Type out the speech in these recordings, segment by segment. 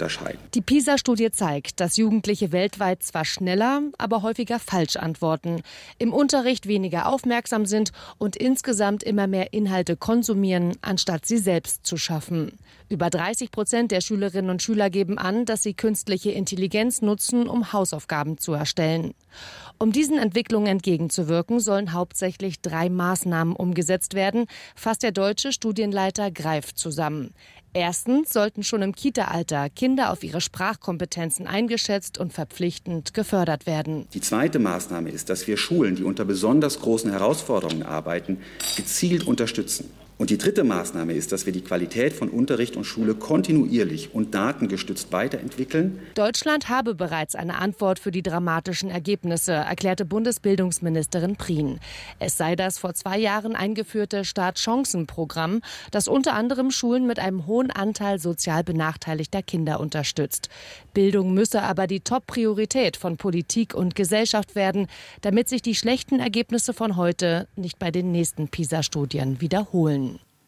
unterscheiden. Die PISA-Studie zeigt, dass Jugendliche weltweit zwar schneller, aber häufiger falsch antworten, im Unterricht weniger aufmerksam sind und insgesamt immer mehr Inhalte konsumieren, anstatt sie selbst zu schaffen. Über 30% der Schülerinnen und Schüler geben an, dass sie künstliche Intelligenz nutzen, um Hausaufgaben zu erstellen. Um diesen Entwicklungen entgegenzuwirken, sollen hauptsächlich 3 Maßnahmen umgesetzt werden, fasst der deutsche Studienleiter Greif zusammen. Erstens sollten schon im Kita-Alter Kinder auf ihre Sprachkompetenzen eingeschätzt und verpflichtend gefördert werden. Die zweite Maßnahme ist, dass wir Schulen, die unter besonders großen Herausforderungen arbeiten, gezielt unterstützen. Und die dritte Maßnahme ist, dass wir die Qualität von Unterricht und Schule kontinuierlich und datengestützt weiterentwickeln. Deutschland habe bereits eine Antwort für die dramatischen Ergebnisse, erklärte Bundesbildungsministerin Prien. Es sei das vor 2 Jahren eingeführte Start-Chancen-Programm, das unter anderem Schulen mit einem hohen Anteil sozial benachteiligter Kinder unterstützt. Bildung müsse aber die Top-Priorität von Politik und Gesellschaft werden, damit sich die schlechten Ergebnisse von heute nicht bei den nächsten PISA-Studien wiederholen.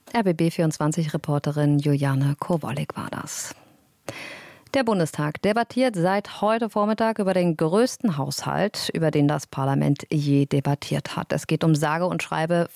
RBB24-Reporterin Juliane Kowalik war das. Der Bundestag debattiert seit heute Vormittag über den größten Haushalt, über den das Parlament je debattiert hat. Es geht um sage und schreibe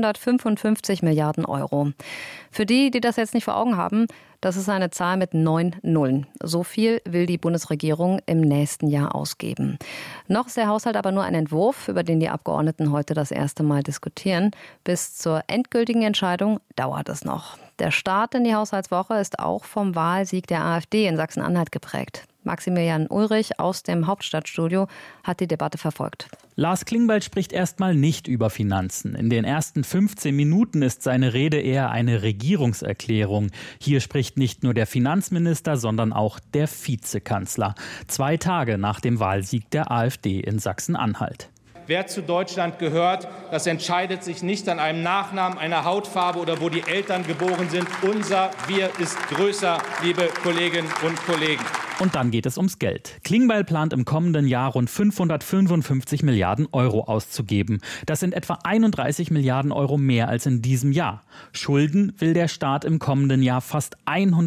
555 Milliarden Euro. Für die, die das jetzt nicht vor Augen haben, das ist eine Zahl mit 9 Nullen. So viel will die Bundesregierung im nächsten Jahr ausgeben. Noch ist der Haushalt aber nur ein Entwurf, über den die Abgeordneten heute das erste Mal diskutieren. Bis zur endgültigen Entscheidung dauert es noch. Der Start in die Haushaltswoche ist auch vom Wahlsieg der AfD in Sachsen-Anhalt geprägt. Maximilian Ulrich aus dem Hauptstadtstudio hat die Debatte verfolgt. Lars Klingbeil spricht erstmal nicht über Finanzen. In den ersten 15 Minuten ist seine Rede eher eine Regierungserklärung. Hier spricht nicht nur der Finanzminister, sondern auch der Vizekanzler. 2 Tage nach dem Wahlsieg der AfD in Sachsen-Anhalt. Wer zu Deutschland gehört, das entscheidet sich nicht an einem Nachnamen, einer Hautfarbe oder wo die Eltern geboren sind. Unser Wir ist größer, liebe Kolleginnen und Kollegen. Und dann geht es ums Geld. Klingbeil plant im kommenden Jahr rund 555 Milliarden Euro auszugeben. Das sind etwa 31 Milliarden Euro mehr als in diesem Jahr. Schulden will der Staat im kommenden Jahr fast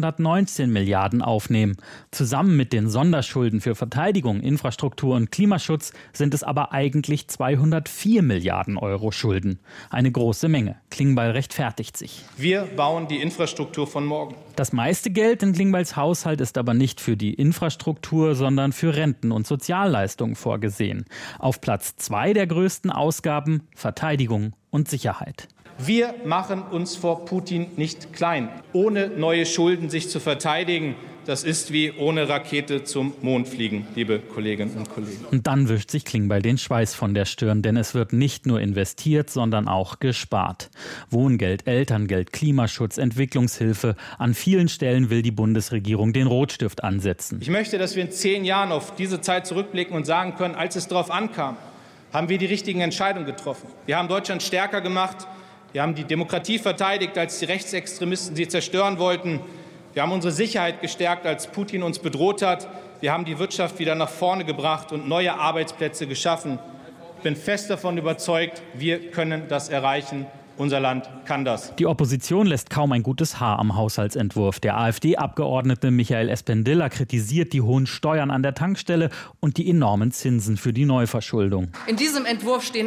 119 Milliarden aufnehmen. Zusammen mit den Sonderschulden für Verteidigung, Infrastruktur und Klimaschutz sind es aber eigentlich 204 Milliarden Euro Schulden. Eine große Menge. Klingbeil rechtfertigt sich. Wir bauen die Infrastruktur von morgen. Das meiste Geld in Klingbeils Haushalt ist aber nicht für die Infrastruktur, sondern für Renten und Sozialleistungen vorgesehen. Auf Platz 2 der größten Ausgaben Verteidigung und Sicherheit. Wir machen uns vor Putin nicht klein. Ohne neue Schulden sich zu verteidigen, das ist wie ohne Rakete zum Mond fliegen, liebe Kolleginnen und Kollegen. Und dann wischt sich Klingbeil den Schweiß von der Stirn, denn es wird nicht nur investiert, sondern auch gespart. Wohngeld, Elterngeld, Klimaschutz, Entwicklungshilfe. An vielen Stellen will die Bundesregierung den Rotstift ansetzen. Ich möchte, dass wir in 10 Jahren auf diese Zeit zurückblicken und sagen können, als es darauf ankam, haben wir die richtigen Entscheidungen getroffen. Wir haben Deutschland stärker gemacht. Wir haben die Demokratie verteidigt, als die Rechtsextremisten sie zerstören wollten. Wir haben unsere Sicherheit gestärkt, als Putin uns bedroht hat. Wir haben die Wirtschaft wieder nach vorne gebracht und neue Arbeitsplätze geschaffen. Ich bin fest davon überzeugt, wir können das erreichen. Unser Land kann das. Die Opposition lässt kaum ein gutes Haar am Haushaltsentwurf. Der AfD-Abgeordnete Michael Espendilla kritisiert die hohen Steuern an der Tankstelle und die enormen Zinsen für die Neuverschuldung. In diesem Entwurf stehen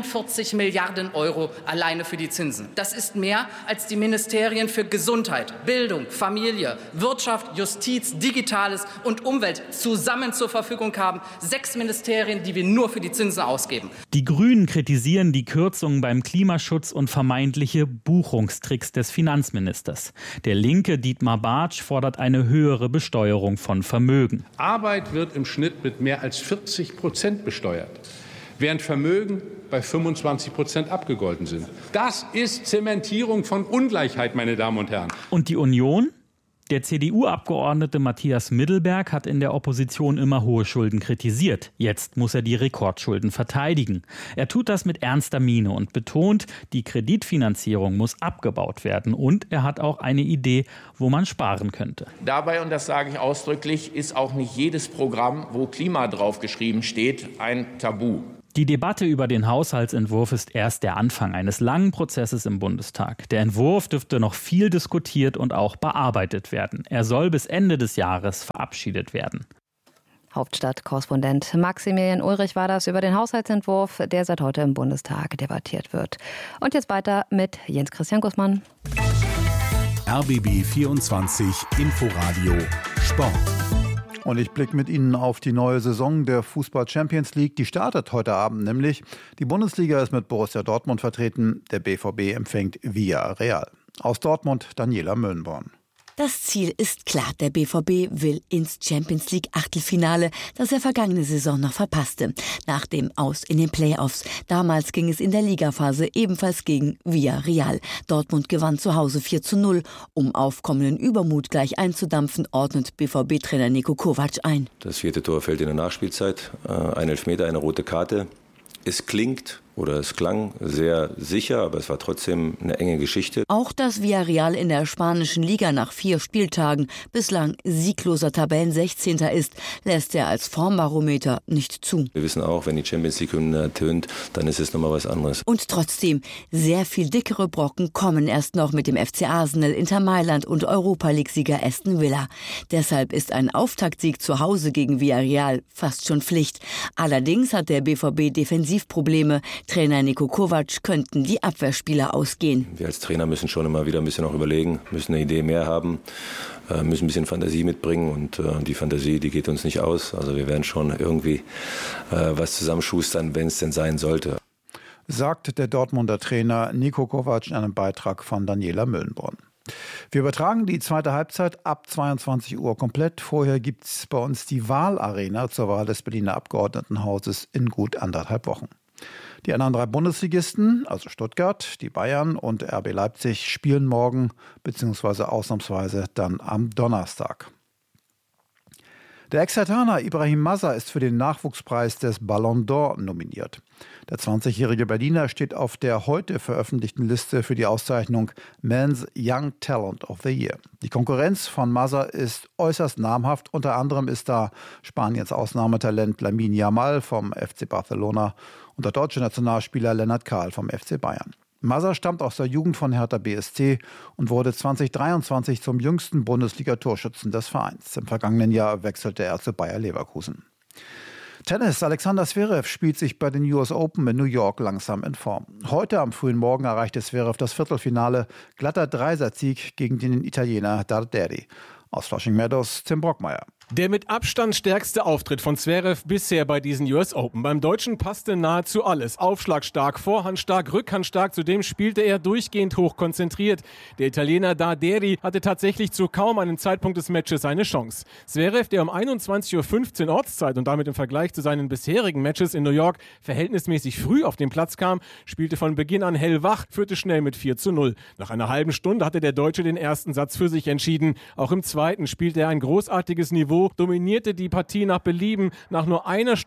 41 Milliarden Euro alleine für die Zinsen. Das ist mehr, als die Ministerien für Gesundheit, Bildung, Familie, Wirtschaft, Justiz, Digitales und Umwelt zusammen zur Verfügung haben. 6 Ministerien, die wir nur für die Zinsen ausgeben. Die Grünen kritisieren die Kürzungen beim Klimaschutz und vermeintliche Buchungstricks des Finanzministers. Der linke Dietmar Bartsch fordert eine höhere Besteuerung von Vermögen. Arbeit wird im Schnitt mit mehr als 40% besteuert, während Vermögen bei 25% abgegolten sind. Das ist Zementierung von Ungleichheit, meine Damen und Herren. Und die Union? Der CDU-Abgeordnete Matthias Middelberg hat in der Opposition immer hohe Schulden kritisiert. Jetzt muss er die Rekordschulden verteidigen. Er tut das mit ernster Miene und betont, die Kreditfinanzierung muss abgebaut werden. Und er hat auch eine Idee, wo man sparen könnte. Dabei, und das sage ich ausdrücklich, ist auch nicht jedes Programm, wo Klima draufgeschrieben steht, ein Tabu. Die Debatte über den Haushaltsentwurf ist erst der Anfang eines langen Prozesses im Bundestag. Der Entwurf dürfte noch viel diskutiert und auch bearbeitet werden. Er soll bis Ende des Jahres verabschiedet werden. Hauptstadtkorrespondent Maximilian Ulrich war das über den Haushaltsentwurf, der seit heute im Bundestag debattiert wird. Und jetzt weiter mit Jens Christian Gussmann. RBB 24 Inforadio Sport. Und ich blicke mit Ihnen auf die neue Saison der Fußball Champions League. Die startet heute Abend nämlich. Die Bundesliga ist mit Borussia Dortmund vertreten. Der BVB empfängt Villarreal. Aus Dortmund Daniela Möhnborn. Das Ziel ist klar, der BVB will ins Champions-League-Achtelfinale, das er vergangene Saison noch verpasste, nach dem Aus in den Playoffs. Damals ging es in der Ligaphase ebenfalls gegen Villarreal. Dortmund gewann zu Hause 4:0. Um aufkommenden Übermut gleich einzudampfen, ordnet BVB-Trainer Niko Kovac ein. Das 4. Tor fällt in der Nachspielzeit. Ein Elfmeter, eine rote Karte. Es klang sehr sicher, aber es war trotzdem eine enge Geschichte. Auch dass Villarreal in der spanischen Liga nach 4 Spieltagen bislang siegloser Tabellen-16. ist, lässt er als Formbarometer nicht zu. Wir wissen auch, wenn die Champions League-Hymne ertönt, dann ist es nochmal was anderes. Und trotzdem, sehr viel dickere Brocken kommen erst noch mit dem FC Arsenal, Inter Mailand und Europa-League-Sieger Aston Villa. Deshalb ist ein Auftaktsieg zu Hause gegen Villarreal fast schon Pflicht. Allerdings hat der BVB Defensivprobleme. Trainer Niko Kovac könnten die Abwehrspieler ausgehen. Wir als Trainer müssen schon immer wieder ein bisschen auch überlegen, müssen eine Idee mehr haben, müssen ein bisschen Fantasie mitbringen und die Fantasie, die geht uns nicht aus. Also wir werden schon irgendwie was zusammenschustern, wenn es denn sein sollte. Sagt der Dortmunder Trainer Niko Kovac in einem Beitrag von Daniela Möhnborn. Wir übertragen die zweite Halbzeit ab 22 Uhr komplett. Vorher gibt es bei uns die Wahlarena zur Wahl des Berliner Abgeordnetenhauses in gut 1,5 Wochen. Die anderen 3 Bundesligisten, also Stuttgart, die Bayern und RB Leipzig, spielen morgen bzw. ausnahmsweise dann am Donnerstag. Der Ex-Herthaner Ibrahim Mazza ist für den Nachwuchspreis des Ballon d'Or nominiert. Der 20-jährige Berliner steht auf der heute veröffentlichten Liste für die Auszeichnung Men's Young Talent of the Year. Die Konkurrenz von Mazza ist äußerst namhaft. Unter anderem ist da Spaniens Ausnahmetalent Lamine Yamal vom FC Barcelona und der deutsche Nationalspieler Lennart Kahl vom FC Bayern. Mazza stammt aus der Jugend von Hertha BSC und wurde 2023 zum jüngsten Bundesliga-Torschützen des Vereins. Im vergangenen Jahr wechselte er zu Bayer Leverkusen. Tennis. Alexander Zverev spielt sich bei den US Open in New York langsam in Form. Heute am frühen Morgen erreichte Zverev das Viertelfinale. Glatter Dreisatzsieg gegen den Italiener Darderi. Aus Flushing Meadows, Tim Brockmeier. Der mit Abstand stärkste Auftritt von Zverev bisher bei diesen US Open. Beim Deutschen passte nahezu alles. Aufschlagstark, vorhandstark, rückhandstark. Zudem spielte er durchgehend hoch konzentriert. Der Italiener Darderi hatte tatsächlich zu kaum einem Zeitpunkt des Matches eine Chance. Zverev, der um 21:15 Uhr Ortszeit und damit im Vergleich zu seinen bisherigen Matches in New York verhältnismäßig früh auf den Platz kam, spielte von Beginn an hellwach, führte schnell mit 4:0. Nach einer halben Stunde hatte der Deutsche den ersten Satz für sich entschieden. Auch im zweiten spielte er ein großartiges Niveau, dominierte die Partie nach Belieben. Nach nur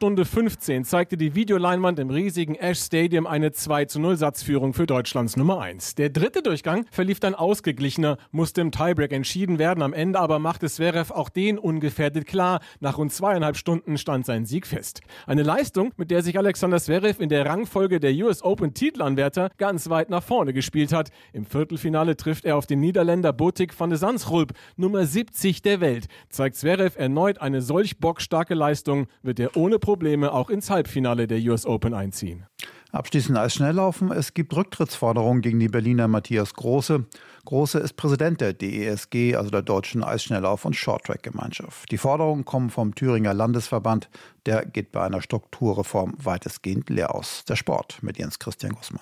1:15 zeigte die Videoleinwand im riesigen Ash Stadium eine 2:0 Satzführung für Deutschlands Nummer 1. Der dritte Durchgang verlief dann ausgeglichener, musste im Tiebreak entschieden werden. Am Ende aber machte Zverev auch den ungefährdet klar. Nach rund 2,5 Stunden stand sein Sieg fest. Eine Leistung, mit der sich Alexander Zverev in der Rangfolge der US Open Titelanwärter ganz weit nach vorne gespielt hat. Im Viertelfinale trifft er auf den Niederländer Botik van de Zandschulp, Nummer 70 der Welt. Zeigt Zverev erneut eine solch bockstarke Leistung, wird er ohne Probleme auch ins Halbfinale der US Open einziehen. Abschließend Eisschnelllaufen. Es gibt Rücktrittsforderungen gegen die Berliner Matthias Große. Große ist Präsident der DESG, also der Deutschen Eisschnelllauf- und Shorttrack-Gemeinschaft. Die Forderungen kommen vom Thüringer Landesverband. Der geht bei einer Strukturreform weitestgehend leer aus. Der Sport mit Jens Christian Gussmann.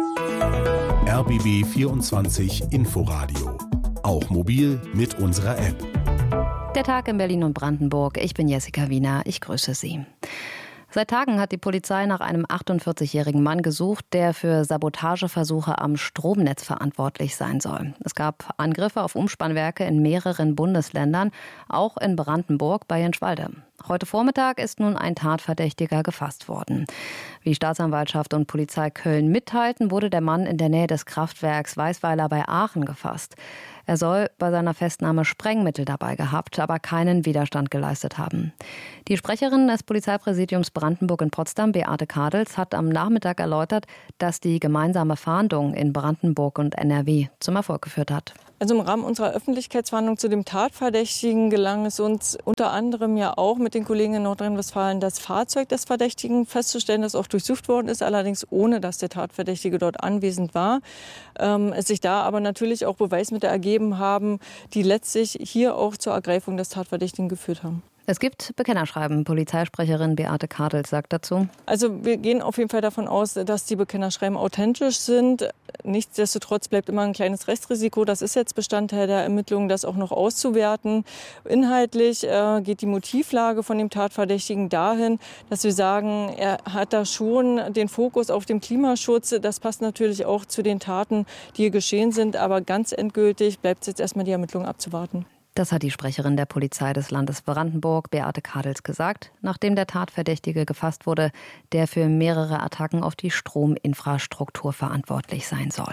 RBB 24 Inforadio. Auch mobil mit unserer App. Der Tag in Berlin und Brandenburg. Ich bin Jessica Wiener. Ich grüße Sie. Seit Tagen hat die Polizei nach einem 48-jährigen Mann gesucht, der für Sabotageversuche am Stromnetz verantwortlich sein soll. Es gab Angriffe auf Umspannwerke in mehreren Bundesländern, auch in Brandenburg bei Jenschwalde. Heute Vormittag ist nun ein Tatverdächtiger gefasst worden. Wie Staatsanwaltschaft und Polizei Köln mitteilten, wurde der Mann in der Nähe des Kraftwerks Weißweiler bei Aachen gefasst. Er soll bei seiner Festnahme Sprengmittel dabei gehabt, aber keinen Widerstand geleistet haben. Die Sprecherin des Polizeipräsidiums Brandenburg in Potsdam, Beate Kadels, hat am Nachmittag erläutert, dass die gemeinsame Fahndung in Brandenburg und NRW zum Erfolg geführt hat. Also im Rahmen unserer Öffentlichkeitsfahndung zu dem Tatverdächtigen gelang es uns unter anderem ja auch mit den Kollegen in Nordrhein-Westfalen das Fahrzeug des Verdächtigen festzustellen, das auch durchsucht worden ist, allerdings ohne, dass der Tatverdächtige dort anwesend war. Es sich da aber natürlich auch Beweismittel ergeben haben, die letztlich hier auch zur Ergreifung des Tatverdächtigen geführt haben. Es gibt Bekennerschreiben. Polizeisprecherin Beate Kadels sagt dazu: Also wir gehen auf jeden Fall davon aus, dass die Bekennerschreiben authentisch sind. Nichtsdestotrotz bleibt immer ein kleines Rechtsrisiko. Das ist jetzt Bestandteil der Ermittlungen, das auch noch auszuwerten. Inhaltlich geht die Motivlage von dem Tatverdächtigen dahin, dass wir sagen, er hat da schon den Fokus auf dem Klimaschutz. Das passt natürlich auch zu den Taten, die hier geschehen sind. Aber ganz endgültig bleibt es jetzt erstmal die Ermittlungen abzuwarten. Das hat die Sprecherin der Polizei des Landes Brandenburg, Beate Kadels, gesagt, nachdem der Tatverdächtige gefasst wurde, der für mehrere Attacken auf die Strominfrastruktur verantwortlich sein soll.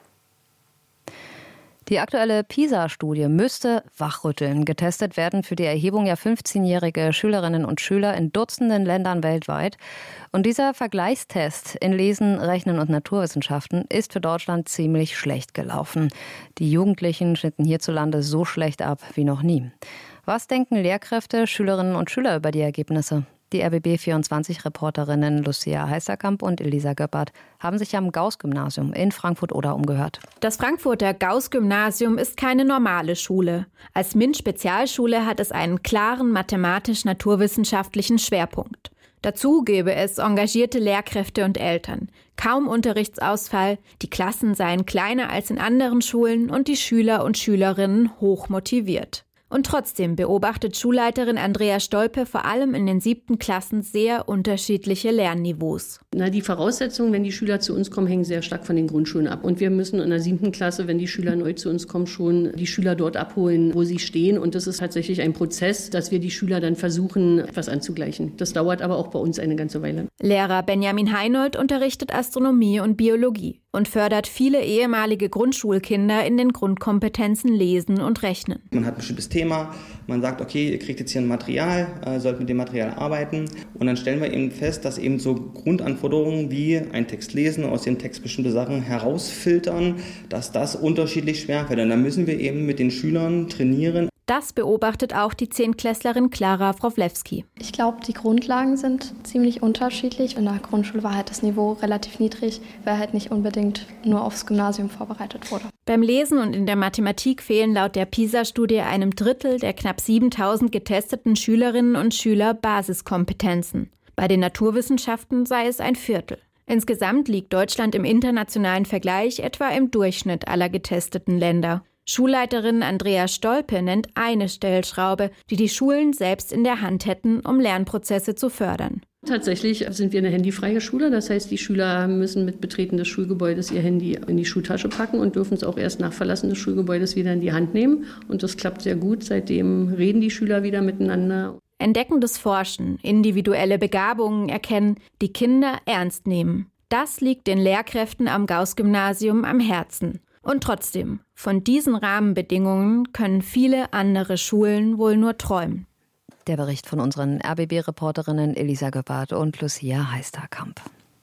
Die aktuelle PISA-Studie müsste wachrütteln. Getestet werden für die Erhebung ja 15-jährige Schülerinnen und Schüler in Dutzenden Ländern weltweit. Und dieser Vergleichstest in Lesen, Rechnen und Naturwissenschaften ist für Deutschland ziemlich schlecht gelaufen. Die Jugendlichen schnitten hierzulande so schlecht ab wie noch nie. Was denken Lehrkräfte, Schülerinnen und Schüler über die Ergebnisse? Die RBB24-Reporterinnen Lucia Heisterkamp und Elisa Göppert haben sich am Gauß-Gymnasium in Frankfurt-Oder umgehört. Das Frankfurter Gauß-Gymnasium ist keine normale Schule. Als MINT-Spezialschule hat es einen klaren mathematisch-naturwissenschaftlichen Schwerpunkt. Dazu gäbe es engagierte Lehrkräfte und Eltern. Kaum Unterrichtsausfall, die Klassen seien kleiner als in anderen Schulen und die Schüler und Schülerinnen hoch motiviert. Und trotzdem beobachtet Schulleiterin Andrea Stolpe vor allem in den 7. Klassen sehr unterschiedliche Lernniveaus. Die Voraussetzungen, wenn die Schüler zu uns kommen, hängen sehr stark von den Grundschulen ab. Und wir müssen in der 7. Klasse, wenn die Schüler neu zu uns kommen, schon die Schüler dort abholen, wo sie stehen. Und das ist tatsächlich ein Prozess, dass wir die Schüler dann versuchen, etwas anzugleichen. Das dauert aber auch bei uns eine ganze Weile. Lehrer Benjamin Heinold unterrichtet Astronomie und Biologie und fördert viele ehemalige Grundschulkinder in den Grundkompetenzen Lesen und Rechnen. Man hat ein bestimmtes Thema, man sagt, okay, ihr kriegt jetzt hier ein Material, sollt mit dem Material arbeiten. Und dann stellen wir eben fest, dass eben so Grundanforderungen wie einen Text lesen, aus dem Text bestimmte Sachen herausfiltern, dass das unterschiedlich schwerfällt. Und dann müssen wir eben mit den Schülern trainieren. Das beobachtet auch die 10-Klässlerin Klara Wrowlewski. Ich glaube, die Grundlagen sind ziemlich unterschiedlich. In der Grundschule war halt das Niveau relativ niedrig, weil halt nicht unbedingt nur aufs Gymnasium vorbereitet wurde. Beim Lesen und in der Mathematik fehlen laut der PISA-Studie einem Drittel der knapp 7.000 getesteten Schülerinnen und Schüler Basiskompetenzen. Bei den Naturwissenschaften sei es ein Viertel. Insgesamt liegt Deutschland im internationalen Vergleich etwa im Durchschnitt aller getesteten Länder. Schulleiterin Andrea Stolpe nennt eine Stellschraube, die die Schulen selbst in der Hand hätten, um Lernprozesse zu fördern. Tatsächlich sind wir eine handyfreie Schule. Das heißt, die Schüler müssen mit Betreten des Schulgebäudes ihr Handy in die Schultasche packen und dürfen es auch erst nach Verlassen des Schulgebäudes wieder in die Hand nehmen. Und das klappt sehr gut. Seitdem reden die Schüler wieder miteinander. Entdeckendes Forschen, individuelle Begabungen erkennen, die Kinder ernst nehmen. Das liegt den Lehrkräften am Gauß-Gymnasium am Herzen. Und trotzdem, von diesen Rahmenbedingungen können viele andere Schulen wohl nur träumen. Der Bericht von unseren RBB-Reporterinnen Elisa Göppert und Lucia Heisterkamp.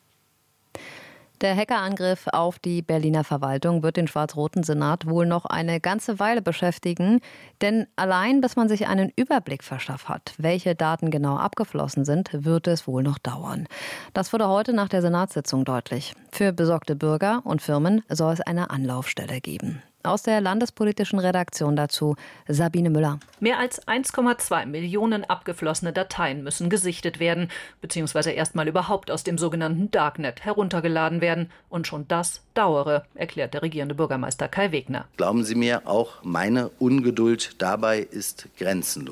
Der Hackerangriff auf die Berliner Verwaltung wird den schwarz-roten Senat wohl noch eine ganze Weile beschäftigen. Denn allein bis man sich einen Überblick verschafft hat, welche Daten genau abgeflossen sind, wird es wohl noch dauern. Das wurde heute nach der Senatssitzung deutlich. Für besorgte Bürger und Firmen soll es eine Anlaufstelle geben. Aus der landespolitischen Redaktion dazu Sabine Müller. Mehr als 1,2 Millionen abgeflossene Dateien müssen gesichtet werden, beziehungsweise erstmal überhaupt aus dem sogenannten Darknet heruntergeladen werden. Und schon das dauere, erklärt der regierende Bürgermeister Kai Wegner. Glauben Sie mir, auch meine Ungeduld dabei ist grenzenlos.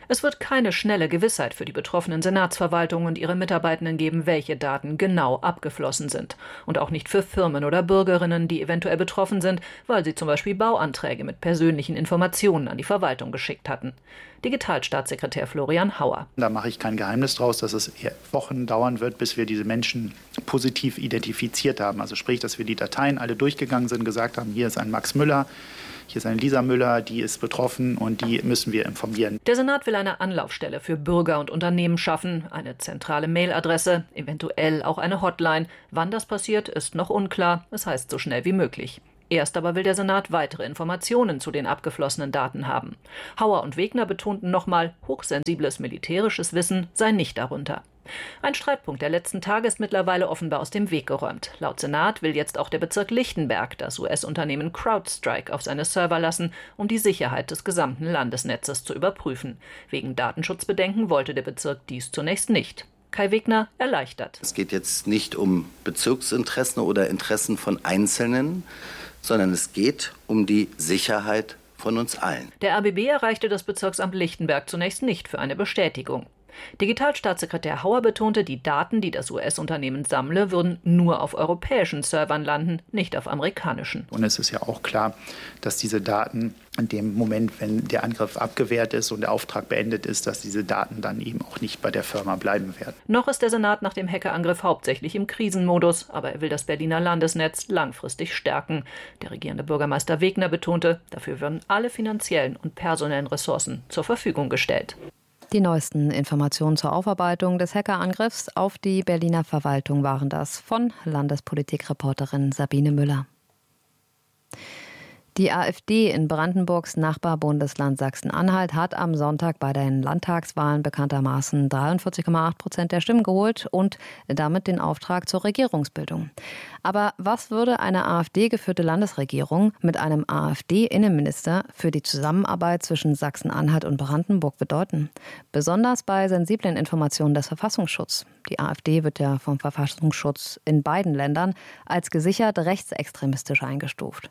Es wird keine schnelle Gewissheit für die betroffenen Senatsverwaltungen und ihre Mitarbeitenden geben, welche Daten genau abgeflossen sind. Und auch nicht für Firmen oder Bürgerinnen, die eventuell betroffen sind, weil sie zum Beispiel Bauanträge mit persönlichen Informationen an die Verwaltung geschickt hatten. Digitalstaatssekretär Florian Hauer. Da mache ich kein Geheimnis draus, dass es eher Wochen dauern wird, bis wir diese Menschen positiv identifiziert haben. Also sprich, dass wir die Dateien alle durchgegangen sind, gesagt haben, hier ist ein Max Müller, hier ist eine Lisa Müller, die ist betroffen und die müssen wir informieren. Der Senat will eine Anlaufstelle für Bürger und Unternehmen schaffen, eine zentrale Mailadresse, eventuell auch eine Hotline. Wann das passiert, ist noch unklar. Es heißt so schnell wie möglich. Erst aber will der Senat weitere Informationen zu den abgeflossenen Daten haben. Hauer und Wegner betonten nochmal, hochsensibles militärisches Wissen sei nicht darunter. Ein Streitpunkt der letzten Tage ist mittlerweile offenbar aus dem Weg geräumt. Laut Senat will jetzt auch der Bezirk Lichtenberg das US-Unternehmen CrowdStrike auf seine Server lassen, um die Sicherheit des gesamten Landesnetzes zu überprüfen. Wegen Datenschutzbedenken wollte der Bezirk dies zunächst nicht. Kai Wegner erleichtert. Es geht jetzt nicht um Bezirksinteressen oder Interessen von Einzelnen, sondern es geht um die Sicherheit von uns allen. Der RBB erreichte das Bezirksamt Lichtenberg zunächst nicht für eine Bestätigung. Digitalstaatssekretär Hauer betonte, die Daten, die das US-Unternehmen sammle, würden nur auf europäischen Servern landen, nicht auf amerikanischen. Und es ist ja auch klar, dass diese Daten in dem Moment, wenn der Angriff abgewehrt ist und der Auftrag beendet ist, dass diese Daten dann eben auch nicht bei der Firma bleiben werden. Noch ist der Senat nach dem Hackerangriff hauptsächlich im Krisenmodus, aber er will das Berliner Landesnetz langfristig stärken. Der regierende Bürgermeister Wegner betonte, dafür würden alle finanziellen und personellen Ressourcen zur Verfügung gestellt. Die neuesten Informationen zur Aufarbeitung des Hackerangriffs auf die Berliner Verwaltung waren das von Landespolitikreporterin Sabine Müller. Die AfD in Brandenburgs Nachbarbundesland Sachsen-Anhalt hat am Sonntag bei den Landtagswahlen bekanntermaßen 43,8% der Stimmen geholt und damit den Auftrag zur Regierungsbildung. Aber was würde eine AfD-geführte Landesregierung mit einem AfD-Innenminister für die Zusammenarbeit zwischen Sachsen-Anhalt und Brandenburg bedeuten? Besonders bei sensiblen Informationen des Verfassungsschutzes. Die AfD wird ja vom Verfassungsschutz in beiden Ländern als gesichert rechtsextremistisch eingestuft.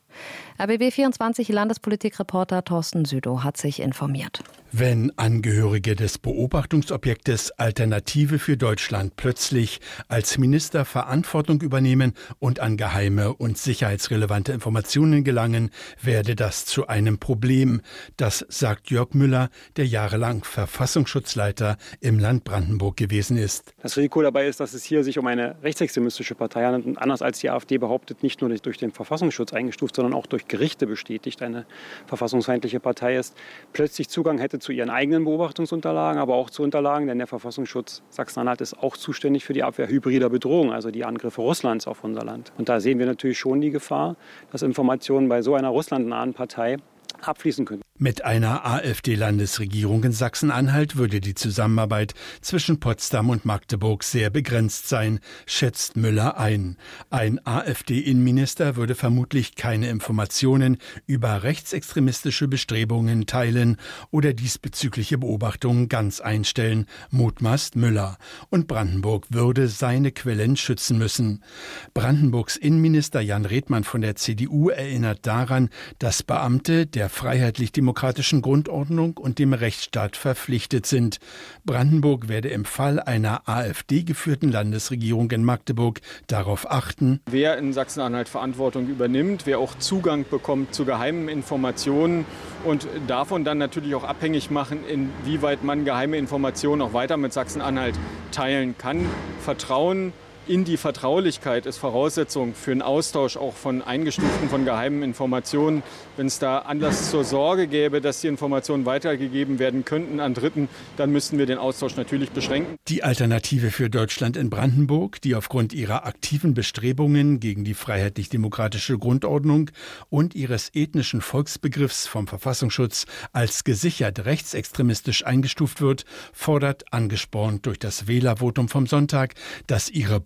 RBB24-Landespolitikreporter Thorsten Südow hat sich informiert. Wenn Angehörige des Beobachtungsobjektes Alternative für Deutschland plötzlich als Minister Verantwortung übernehmen und an geheime und sicherheitsrelevante Informationen gelangen, werde das zu einem Problem. Das sagt Jörg Müller, der jahrelang Verfassungsschutzleiter im Land Brandenburg gewesen ist. Das Risiko dabei ist, dass es hier sich um eine rechtsextremistische Partei handelt und anders als die AfD behauptet, nicht nur durch den Verfassungsschutz eingestuft, sondern auch durch Gerichte bestätigt, eine verfassungsfeindliche Partei ist, plötzlich Zugang hätte zu ihren eigenen Beobachtungsunterlagen, aber auch zu Unterlagen, denn der Verfassungsschutz Sachsen-Anhalt ist auch zuständig für die Abwehr hybrider Bedrohung, also die Angriffe Russlands auf unser Land. Und da sehen wir natürlich schon die Gefahr, dass Informationen bei so einer russlandnahen Partei abfließen können. Mit einer AfD-Landesregierung in Sachsen-Anhalt würde die Zusammenarbeit zwischen Potsdam und Magdeburg sehr begrenzt sein, schätzt Müller ein. Ein AfD-Innenminister würde vermutlich keine Informationen über rechtsextremistische Bestrebungen teilen oder diesbezügliche Beobachtungen ganz einstellen, mutmaßt Müller. Und Brandenburg würde seine Quellen schützen müssen. Brandenburgs Innenminister Jan Redmann von der CDU erinnert daran, dass Beamte der freiheitlich-demokratischen Grundordnung und dem Rechtsstaat verpflichtet sind. Brandenburg werde im Fall einer AfD-geführten Landesregierung in Magdeburg darauf achten, wer in Sachsen-Anhalt Verantwortung übernimmt, wer auch Zugang bekommt zu geheimen Informationen und davon dann natürlich auch abhängig machen, inwieweit man geheime Informationen auch weiter mit Sachsen-Anhalt teilen kann. Vertrauen in die Vertraulichkeit ist Voraussetzung für einen Austausch auch von eingestuften, von geheimen Informationen. Wenn es da Anlass zur Sorge gäbe, dass die Informationen weitergegeben werden könnten an Dritten, dann müssten wir den Austausch natürlich beschränken. Die Alternative für Deutschland in Brandenburg, die aufgrund ihrer aktiven Bestrebungen gegen die freiheitlich-demokratische Grundordnung und ihres ethnischen Volksbegriffs vom Verfassungsschutz als gesichert rechtsextremistisch eingestuft wird, fordert, angespornt durch das Wählervotum vom Sonntag, dass ihre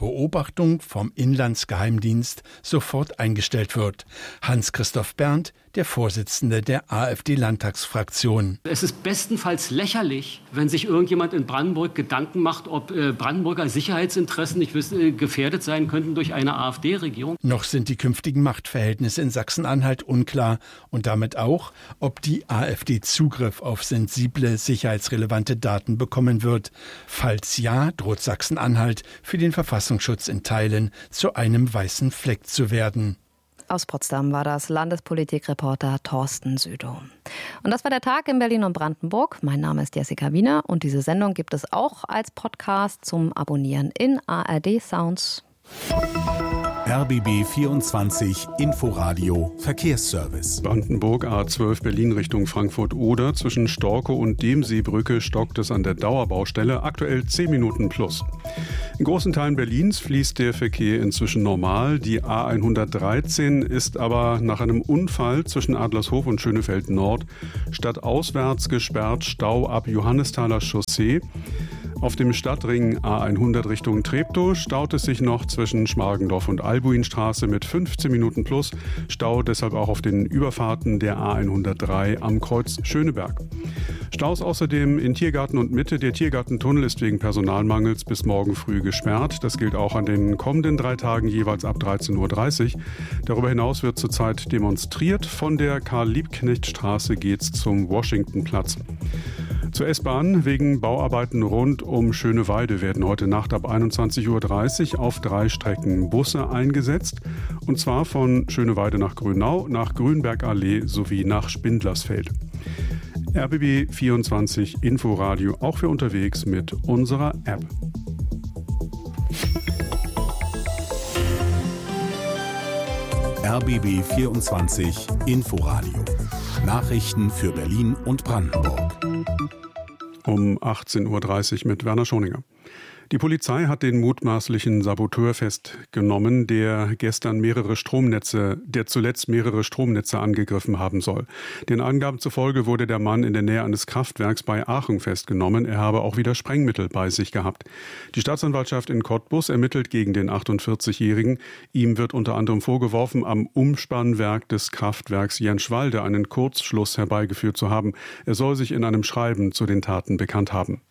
Beobachtung vom Inlandsgeheimdienst sofort eingestellt wird. Hans-Christoph Berndt, der Vorsitzende der AfD-Landtagsfraktion. Es ist bestenfalls lächerlich, wenn sich irgendjemand in Brandenburg Gedanken macht, ob Brandenburger Sicherheitsinteressen nicht gefährdet sein könnten durch eine AfD-Regierung. Noch sind die künftigen Machtverhältnisse in Sachsen-Anhalt unklar und damit auch, ob die AfD Zugriff auf sensible, sicherheitsrelevante Daten bekommen wird. Falls ja, droht Sachsen-Anhalt für den Verfassungsschutz in Teilen zu einem weißen Fleck zu werden. Aus Potsdam war das Landespolitikreporter Thorsten Südow. Und das war der Tag in Berlin und Brandenburg. Mein Name ist Jessica Wiener und diese Sendung gibt es auch als Podcast zum Abonnieren in ARD Sounds. RBB 24 Inforadio Verkehrsservice. Brandenburg A12 Berlin Richtung Frankfurt-Oder. Zwischen Storkow und Demseebrücke stockt es an der Dauerbaustelle. Aktuell 10 Minuten plus. In großen Teilen Berlins fließt der Verkehr inzwischen normal. Die A113 ist aber nach einem Unfall zwischen Adlershof und Schönefeld Nord stadtauswärts gesperrt. Stau ab Johannesthaler Chaussee. Auf dem Stadtring A100 Richtung Treptow staut es sich noch zwischen Schmargendorf und Albuinstraße mit 15 Minuten plus. Stau deshalb auch auf den Überfahrten der A103 am Kreuz Schöneberg. Staus außerdem in Tiergarten und Mitte. Der Tiergartentunnel ist wegen Personalmangels bis morgen früh gesperrt. Das gilt auch an den kommenden 3 Tagen jeweils ab 13.30 Uhr. Darüber hinaus wird zurzeit demonstriert. Von der Karl-Liebknecht-Straße geht's zum Washingtonplatz. Zur S-Bahn. Wegen Bauarbeiten rund um Schöneweide werden heute Nacht ab 21.30 Uhr auf 3 Strecken Busse eingesetzt. Und zwar von Schöneweide nach Grünau, nach Grünbergallee sowie nach Spindlersfeld. RBB 24 Inforadio, auch für unterwegs mit unserer App. RBB 24 Inforadio. Nachrichten für Berlin und Brandenburg. Um 18.30 Uhr mit Werner Schoninger. Die Polizei hat den mutmaßlichen Saboteur festgenommen, der zuletzt mehrere Stromnetze angegriffen haben soll. Den Angaben zufolge wurde der Mann in der Nähe eines Kraftwerks bei Aachen festgenommen. Er habe auch wieder Sprengmittel bei sich gehabt. Die Staatsanwaltschaft in Cottbus ermittelt gegen den 48-Jährigen. Ihm wird unter anderem vorgeworfen, am Umspannwerk des Kraftwerks Jenschwalde einen Kurzschluss herbeigeführt zu haben. Er soll sich in einem Schreiben zu den Taten bekannt haben.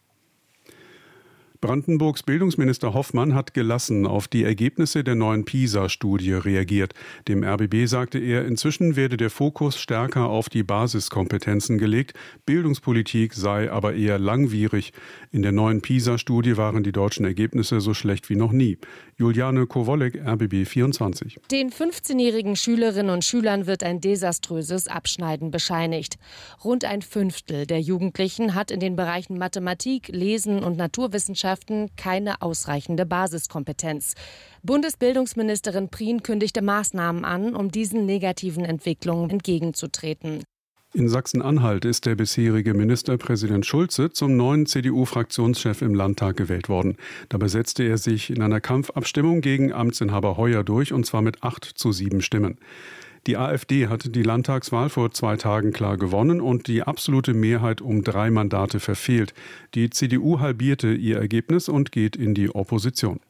Brandenburgs Bildungsminister Hoffmann hat gelassen auf die Ergebnisse der neuen PISA-Studie reagiert. Dem RBB sagte er, inzwischen werde der Fokus stärker auf die Basiskompetenzen gelegt. Bildungspolitik sei aber eher langwierig. In der neuen PISA-Studie waren die deutschen Ergebnisse so schlecht wie noch nie. Juliane Kowolek, RBB 24. Den 15-jährigen Schülerinnen und Schülern wird ein desaströses Abschneiden bescheinigt. Rund ein Fünftel der Jugendlichen hat in den Bereichen Mathematik, Lesen und Naturwissenschaften keine ausreichende Basiskompetenz. Bundesbildungsministerin Prien kündigte Maßnahmen an, um diesen negativen Entwicklungen entgegenzutreten. In Sachsen-Anhalt ist der bisherige Ministerpräsident Schulze zum neuen CDU-Fraktionschef im Landtag gewählt worden. Dabei setzte er sich in einer Kampfabstimmung gegen Amtsinhaber Heuer durch, und zwar mit 8:7 Stimmen. Die AfD hatte die Landtagswahl vor 2 Tagen klar gewonnen und die absolute Mehrheit um 3 Mandate verfehlt. Die CDU halbierte ihr Ergebnis und geht in die Opposition.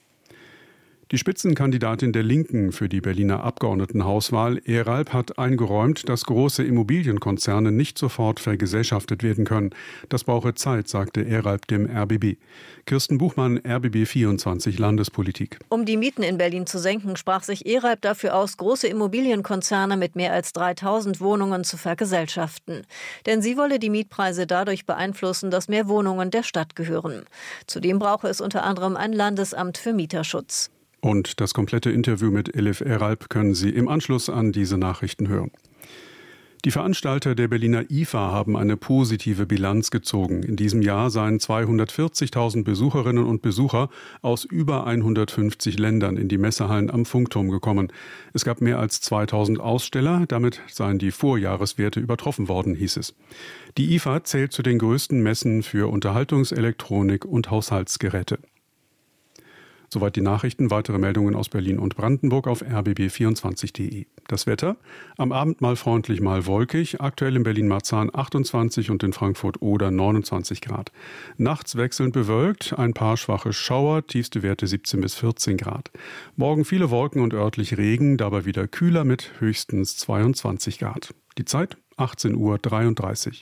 Die Spitzenkandidatin der Linken für die Berliner Abgeordnetenhauswahl, Eralp, hat eingeräumt, dass große Immobilienkonzerne nicht sofort vergesellschaftet werden können. Das brauche Zeit, sagte Eralp dem RBB. Kirsten Buchmann, RBB 24 Landespolitik. Um die Mieten in Berlin zu senken, sprach sich Eralp dafür aus, große Immobilienkonzerne mit mehr als 3000 Wohnungen zu vergesellschaften. Denn sie wolle die Mietpreise dadurch beeinflussen, dass mehr Wohnungen der Stadt gehören. Zudem brauche es unter anderem ein Landesamt für Mieterschutz. Und das komplette Interview mit Elif Eralp können Sie im Anschluss an diese Nachrichten hören. Die Veranstalter der Berliner IFA haben eine positive Bilanz gezogen. In diesem Jahr seien 240.000 Besucherinnen und Besucher aus über 150 Ländern in die Messehallen am Funkturm gekommen. Es gab mehr als 2.000 Aussteller, damit seien die Vorjahreswerte übertroffen worden, hieß es. Die IFA zählt zu den größten Messen für Unterhaltungselektronik und Haushaltsgeräte. Soweit die Nachrichten. Weitere Meldungen aus Berlin und Brandenburg auf rbb24.de. Das Wetter? Am Abend mal freundlich, mal wolkig. Aktuell in Berlin-Marzahn 28 und in Frankfurt-Oder 29 Grad. Nachts wechselnd bewölkt, ein paar schwache Schauer, tiefste Werte 17 bis 14 Grad. Morgen viele Wolken und örtlich Regen, dabei wieder kühler mit höchstens 22 Grad. Die Zeit 18:33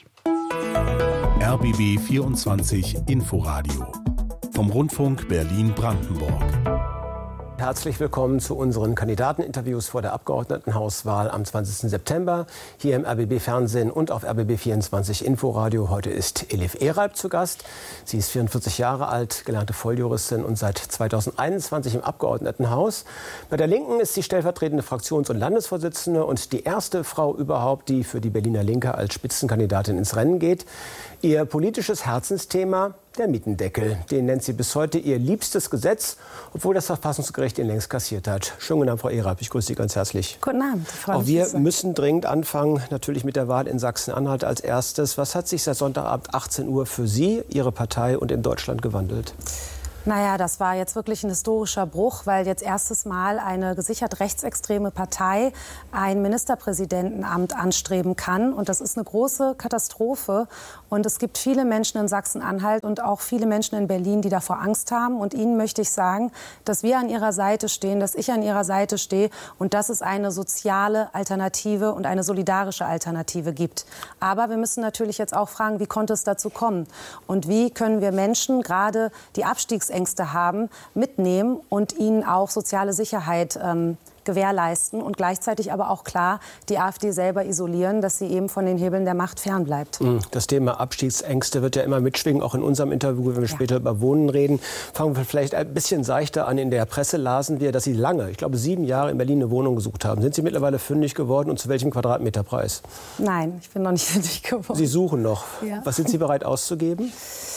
Uhr. RBB 24 Inforadio vom Rundfunk Berlin-Brandenburg. Herzlich willkommen zu unseren Kandidateninterviews vor der Abgeordnetenhauswahl am 20. September. Hier im RBB-Fernsehen und auf RBB24 Inforadio. Heute ist Elif Ereib zu Gast. Sie ist 44 Jahre alt, gelernte Volljuristin und seit 2021 im Abgeordnetenhaus. Bei der Linken ist sie stellvertretende Fraktions- und Landesvorsitzende und die erste Frau überhaupt, die für die Berliner Linke als Spitzenkandidatin ins Rennen geht. Ihr politisches Herzensthema: der Mietendeckel. Den nennt sie bis heute ihr liebstes Gesetz, obwohl das Verfassungsgericht ihn längst kassiert hat. Schönen guten Abend, Frau Ereib. Ich grüße Sie ganz herzlich. Guten Abend. Auch wir müssen dringend anfangen, natürlich mit der Wahl in Sachsen-Anhalt als erstes. Was hat sich seit Sonntagabend 18 Uhr für Sie, Ihre Partei und in Deutschland gewandelt? Naja, das war jetzt wirklich ein historischer Bruch, weil jetzt erstes Mal eine gesichert rechtsextreme Partei ein Ministerpräsidentenamt anstreben kann. Und das ist eine große Katastrophe. Und es gibt viele Menschen in Sachsen-Anhalt und auch viele Menschen in Berlin, die davor Angst haben. Und Ihnen möchte ich sagen, dass wir an Ihrer Seite stehen, dass ich an Ihrer Seite stehe und dass es eine soziale Alternative und eine solidarische Alternative gibt. Aber wir müssen natürlich jetzt auch fragen, wie konnte es dazu kommen? Und wie können wir Menschen, gerade die Abstiegsängste haben, mitnehmen und ihnen auch soziale Sicherheit gewährleisten und gleichzeitig aber auch klar die AfD selber isolieren, dass sie eben von den Hebeln der Macht fernbleibt. Das Thema Abstiegsängste wird ja immer mitschwingen, auch in unserem Interview, wenn wir später über Wohnen reden. Fangen wir vielleicht ein bisschen seichter an. In der Presse lasen wir, dass Sie lange, ich glaube 7 Jahre in Berlin eine Wohnung gesucht haben. Sind Sie mittlerweile fündig geworden und zu welchem Quadratmeterpreis? Nein, ich bin noch nicht fündig geworden. Sie suchen noch. Ja. Was sind Sie bereit auszugeben?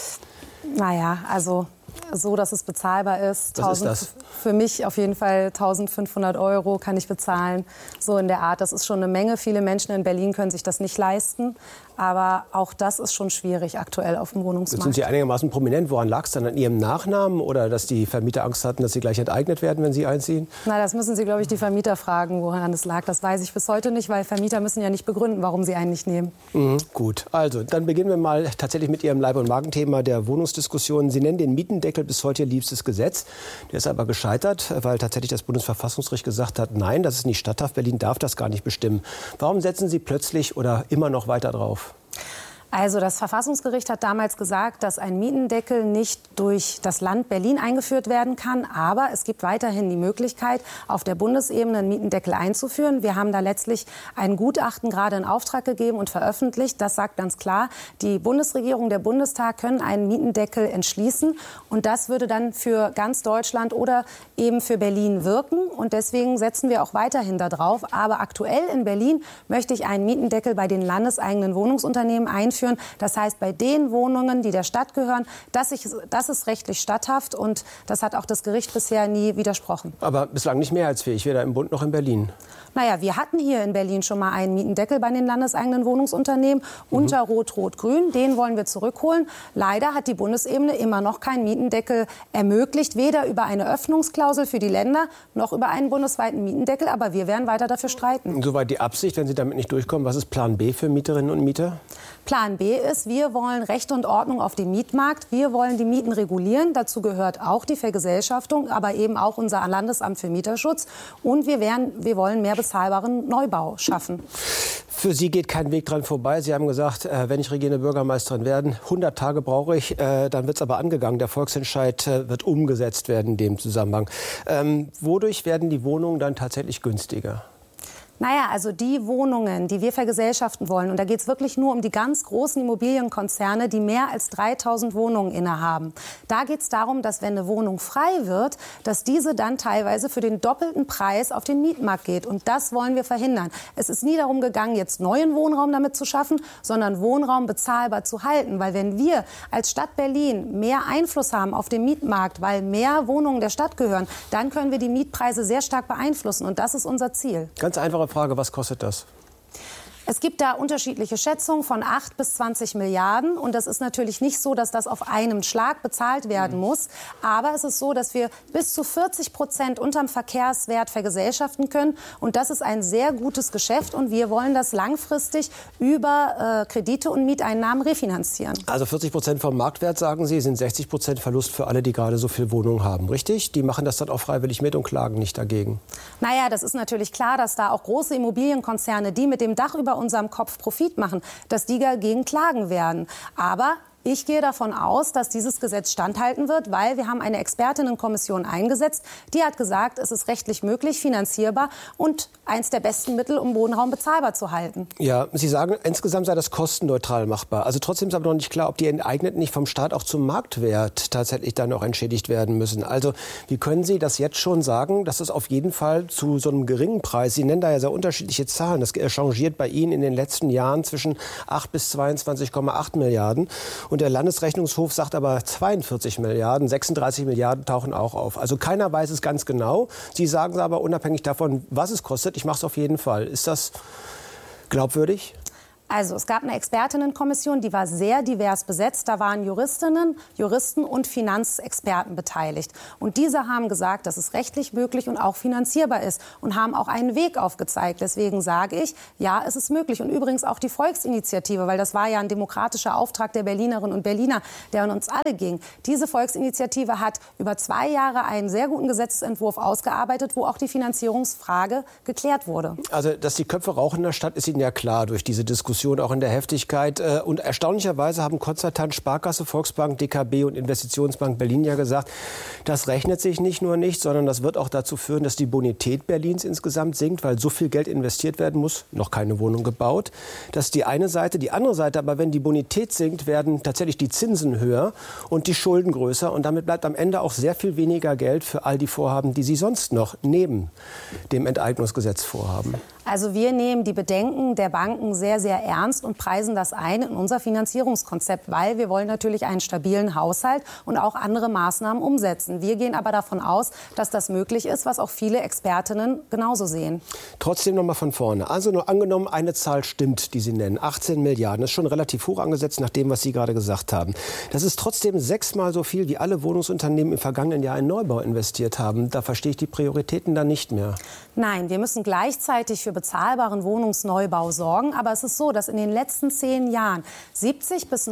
Naja, also so, dass es bezahlbar ist. Was ist das? Für mich auf jeden Fall 1.500 € kann ich bezahlen. So in der Art. Das ist schon eine Menge. Viele Menschen in Berlin können sich das nicht leisten. Aber auch das ist schon schwierig aktuell auf dem Wohnungsmarkt. Jetzt sind Sie einigermaßen prominent. Woran lag es dann? An Ihrem Nachnamen oder dass die Vermieter Angst hatten, dass Sie gleich enteignet werden, wenn Sie einziehen? Na, das müssen Sie, glaube ich, die Vermieter fragen, woran es lag. Das weiß ich bis heute nicht, weil Vermieter müssen ja nicht begründen, warum sie einen nicht nehmen. Gut, also dann beginnen wir mal tatsächlich mit Ihrem Leib- und Magenthema der Wohnungsdiskussion. Sie nennen den Mietendeckel bis heute Ihr liebstes Gesetz. Der ist aber gescheitert, weil tatsächlich das Bundesverfassungsgericht gesagt hat, nein, das ist nicht statthaft, Berlin darf das gar nicht bestimmen. Warum setzen Sie plötzlich oder immer noch weiter drauf? Also das Verfassungsgericht hat damals gesagt, dass ein Mietendeckel nicht durch das Land Berlin eingeführt werden kann. Aber es gibt weiterhin die Möglichkeit, auf der Bundesebene einen Mietendeckel einzuführen. Wir haben da letztlich ein Gutachten gerade in Auftrag gegeben und veröffentlicht. Das sagt ganz klar, die Bundesregierung, der Bundestag können einen Mietendeckel entschließen. Und das würde dann für ganz Deutschland oder eben für Berlin wirken. Und deswegen setzen wir auch weiterhin da drauf. Aber aktuell in Berlin möchte ich einen Mietendeckel bei den landeseigenen Wohnungsunternehmen einführen. Das heißt, bei den Wohnungen, die der Stadt gehören, das ist rechtlich statthaft und das hat auch das Gericht bisher nie widersprochen. Aber bislang nicht mehrheitsfähig, weder im Bund noch in Berlin. Naja, wir hatten hier in Berlin schon mal einen Mietendeckel bei den landeseigenen Wohnungsunternehmen unter Rot-Rot-Grün. Den wollen wir zurückholen. Leider hat die Bundesebene immer noch keinen Mietendeckel ermöglicht, weder über eine Öffnungsklausel für die Länder noch über einen bundesweiten Mietendeckel. Aber wir werden weiter dafür streiten. Soweit die Absicht, wenn Sie damit nicht durchkommen. Was ist Plan B für Mieterinnen und Mieter? Plan B ist, wir wollen Recht und Ordnung auf dem Mietmarkt. Wir wollen die Mieten regulieren. Dazu gehört auch die Vergesellschaftung, aber eben auch unser Landesamt für Mieterschutz. Und wir wollen mehr bezahlbaren Neubau schaffen. Für Sie geht kein Weg dran vorbei. Sie haben gesagt, wenn ich regierende Bürgermeisterin werde, 100 Tage brauche ich, dann wird es aber angegangen. Der Volksentscheid wird umgesetzt werden in dem Zusammenhang. Wodurch werden die Wohnungen dann tatsächlich günstiger? Naja, also die Wohnungen, die wir vergesellschaften wollen, und da geht es wirklich nur um die ganz großen Immobilienkonzerne, die mehr als 3.000 Wohnungen innehaben. Da geht es darum, dass wenn eine Wohnung frei wird, dass diese dann teilweise für den doppelten Preis auf den Mietmarkt geht. Und das wollen wir verhindern. Es ist nie darum gegangen, jetzt neuen Wohnraum damit zu schaffen, sondern Wohnraum bezahlbar zu halten. Weil wenn wir als Stadt Berlin mehr Einfluss haben auf den Mietmarkt, weil mehr Wohnungen der Stadt gehören, dann können wir die Mietpreise sehr stark beeinflussen. Und das ist unser Ziel. Ganz einfache Frage, was kostet das? Es gibt da unterschiedliche Schätzungen von 8 bis 20 Milliarden. Und das ist natürlich nicht so, dass das auf einem Schlag bezahlt werden muss. Aber es ist so, dass wir bis zu 40% unterm Verkehrswert vergesellschaften können. Und das ist ein sehr gutes Geschäft. Und wir wollen das langfristig über Kredite und Mieteinnahmen refinanzieren. Also 40% vom Marktwert, sagen Sie, sind 60% Verlust für alle, die gerade so viel Wohnungen haben. Richtig? Die machen das dann auch freiwillig mit und klagen nicht dagegen. Naja, das ist natürlich klar, dass da auch große Immobilienkonzerne, die mit dem Dach über unserem Kopf Profit machen, dass die dagegen klagen werden. Aber ich gehe davon aus, dass dieses Gesetz standhalten wird, weil wir haben eine Expertinnenkommission eingesetzt. Die hat gesagt, es ist rechtlich möglich, finanzierbar und eins der besten Mittel, um Wohnraum bezahlbar zu halten. Ja, Sie sagen, insgesamt sei das kostenneutral machbar. Also trotzdem ist aber noch nicht klar, ob die Enteigneten nicht vom Staat auch zum Marktwert tatsächlich dann auch entschädigt werden müssen. Also wie können Sie das jetzt schon sagen, dass es auf jeden Fall zu so einem geringen Preis, Sie nennen da ja sehr unterschiedliche Zahlen, das changiert bei Ihnen in den letzten Jahren zwischen 8 bis 22,8 Milliarden. Und der Landesrechnungshof sagt aber 42 Milliarden, 36 Milliarden tauchen auch auf. Also keiner weiß es ganz genau. Sie sagen es aber unabhängig davon, was es kostet, ich mache es auf jeden Fall. Ist das glaubwürdig? Also es gab eine Expertinnenkommission, die war sehr divers besetzt. Da waren Juristinnen, Juristen und Finanzexperten beteiligt. Und diese haben gesagt, dass es rechtlich möglich und auch finanzierbar ist und haben auch einen Weg aufgezeigt. Deswegen sage ich, ja, es ist möglich. Und übrigens auch die Volksinitiative, weil das war ja ein demokratischer Auftrag der Berlinerinnen und Berliner, der an uns alle ging. Diese Volksinitiative hat über 2 Jahre einen sehr guten Gesetzesentwurf ausgearbeitet, wo auch die Finanzierungsfrage geklärt wurde. Also, dass die Köpfe rauchen in der Stadt, ist Ihnen ja klar durch diese Diskussion. Auch in der Heftigkeit. Und erstaunlicherweise haben Konzertant, Sparkasse, Volksbank, DKB und Investitionsbank Berlin ja gesagt, das rechnet sich nicht nur nicht, sondern das wird auch dazu führen, dass die Bonität Berlins insgesamt sinkt, weil so viel Geld investiert werden muss, noch keine Wohnung gebaut. Das ist die eine Seite. Die andere Seite, aber wenn die Bonität sinkt, werden tatsächlich die Zinsen höher und die Schulden größer. Und damit bleibt am Ende auch sehr viel weniger Geld für all die Vorhaben, die Sie sonst noch neben dem Enteignungsgesetz vorhaben. Also wir nehmen die Bedenken der Banken sehr, sehr ernst und preisen das ein in unser Finanzierungskonzept, weil wir wollen natürlich einen stabilen Haushalt und auch andere Maßnahmen umsetzen. Wir gehen aber davon aus, dass das möglich ist, was auch viele Expertinnen genauso sehen. Trotzdem noch mal von vorne. Also nur angenommen, eine Zahl stimmt, die Sie nennen. 18 Milliarden. Das ist schon relativ hoch angesetzt nach dem, was Sie gerade gesagt haben. Das ist trotzdem 6-mal so viel, wie alle Wohnungsunternehmen im vergangenen Jahr in Neubau investiert haben. Da verstehe ich die Prioritäten dann nicht mehr. Nein, wir müssen gleichzeitig für bezahlbaren Wohnungsneubau sorgen. Aber es ist so, dass in den letzten 10 Jahren 70 bis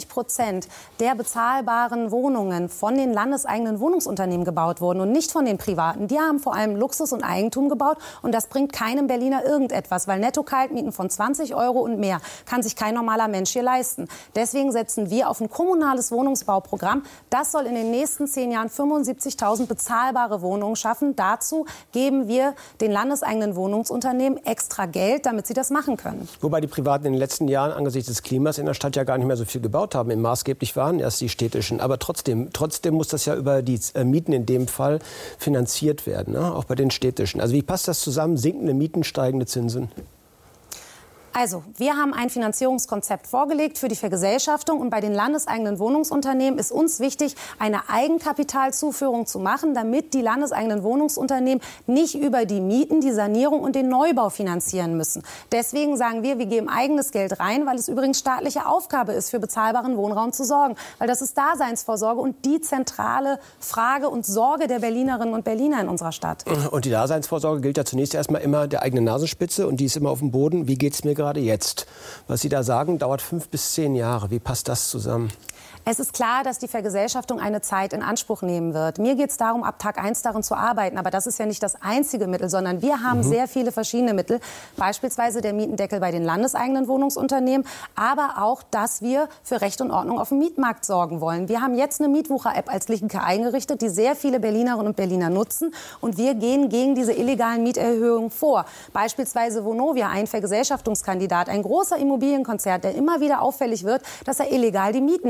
90% der bezahlbaren Wohnungen von den landeseigenen Wohnungsunternehmen gebaut wurden und nicht von den Privaten. Die haben vor allem Luxus und Eigentum gebaut und das bringt keinem Berliner irgendetwas, weil Netto-Kaltmieten von 20 € und mehr kann sich kein normaler Mensch hier leisten. Deswegen setzen wir auf ein kommunales Wohnungsbauprogramm. Das soll in den nächsten 10 Jahren 75.000 bezahlbare Wohnungen schaffen. Dazu geben wir den landeseigenen Wohnungsunternehmen extra Geld, damit sie das machen können. Wobei die Privaten in den letzten Jahren angesichts des Klimas in der Stadt ja gar nicht mehr so viel gebaut haben. Maßgeblich waren erst die städtischen. Aber trotzdem muss das ja über die Mieten in dem Fall finanziert werden, ne? Auch bei den städtischen. Also wie passt das zusammen? Sinkende Mieten, steigende Zinsen? Also, wir haben ein Finanzierungskonzept vorgelegt für die Vergesellschaftung. Und bei den landeseigenen Wohnungsunternehmen ist uns wichtig, eine Eigenkapitalzuführung zu machen, damit die landeseigenen Wohnungsunternehmen nicht über die Mieten, die Sanierung und den Neubau finanzieren müssen. Deswegen sagen wir geben eigenes Geld rein, weil es übrigens staatliche Aufgabe ist, für bezahlbaren Wohnraum zu sorgen. Weil das ist Daseinsvorsorge und die zentrale Frage und Sorge der Berlinerinnen und Berliner in unserer Stadt. Und die Daseinsvorsorge gilt ja zunächst erstmal immer der eigenen Nasenspitze und die ist immer auf dem Boden. Wie geht's mir gerade jetzt? Was Sie da sagen, dauert 5 bis 10 Jahre. Wie passt das zusammen? Es ist klar, dass die Vergesellschaftung eine Zeit in Anspruch nehmen wird. Mir geht es darum, ab Tag 1 darin zu arbeiten. Aber das ist ja nicht das einzige Mittel, sondern wir haben sehr viele verschiedene Mittel. Beispielsweise der Mietendeckel bei den landeseigenen Wohnungsunternehmen. Aber auch, dass wir für Recht und Ordnung auf dem Mietmarkt sorgen wollen. Wir haben jetzt eine Mietwucher-App als Linke eingerichtet, die sehr viele Berlinerinnen und Berliner nutzen. Und wir gehen gegen diese illegalen Mieterhöhungen vor. Beispielsweise Vonovia, ein Vergesellschaftungskandidat, ein großer Immobilienkonzern, der immer wieder auffällig wird, dass er illegal die Mieten erhöht.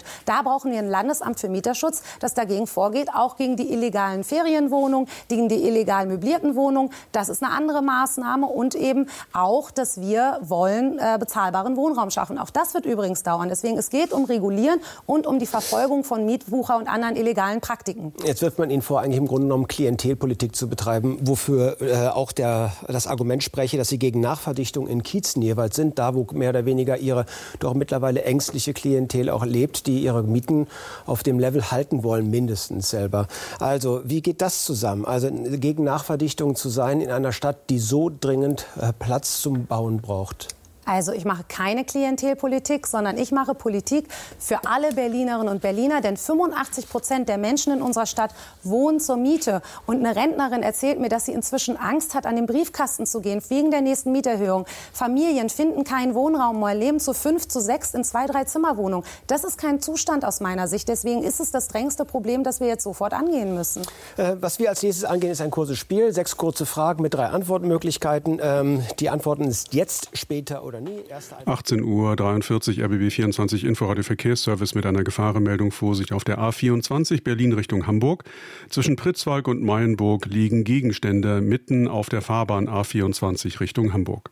Da brauchen wir ein Landesamt für Mieterschutz, das dagegen vorgeht, auch gegen die illegalen Ferienwohnungen, gegen die illegal möblierten Wohnungen. Das ist eine andere Maßnahme. Und eben auch, dass wir wollen bezahlbaren Wohnraum schaffen. Auch das wird übrigens dauern. Deswegen, es geht um Regulieren und um die Verfolgung von Mietwucher und anderen illegalen Praktiken. Jetzt wirft man Ihnen vor, eigentlich im Grunde genommen Klientelpolitik zu betreiben, wofür auch das Argument spreche, dass Sie gegen Nachverdichtung in Kiezen jeweils sind, da wo mehr oder weniger Ihre doch mittlerweile ängstliche Klientel auch lebt, die ihre Mieten auf dem Level halten wollen, mindestens selber. Also wie geht das zusammen? Also gegen Nachverdichtung zu sein in einer Stadt, die so dringend Platz zum Bauen braucht? Also ich mache keine Klientelpolitik, sondern ich mache Politik für alle Berlinerinnen und Berliner. Denn 85% der Menschen in unserer Stadt wohnen zur Miete. Und eine Rentnerin erzählt mir, dass sie inzwischen Angst hat, an den Briefkasten zu gehen, wegen der nächsten Mieterhöhung. Familien finden keinen Wohnraum mehr, leben zu 5, zu 6 in 2, 3 Zimmerwohnungen. Das ist kein Zustand aus meiner Sicht. Deswegen ist es das drängendste Problem, das wir jetzt sofort angehen müssen. Was wir als nächstes angehen, ist ein kurzes Spiel. 6 kurze Fragen mit 3 Antwortmöglichkeiten. Die Antworten ist jetzt, später oder nie. 18:43 Uhr, RBB 24 Inforadio Verkehrsservice mit einer Gefahrenmeldung. Vorsicht auf der A24 Berlin Richtung Hamburg. Zwischen Pritzwalk und Mayenburg liegen Gegenstände mitten auf der Fahrbahn A24 Richtung Hamburg.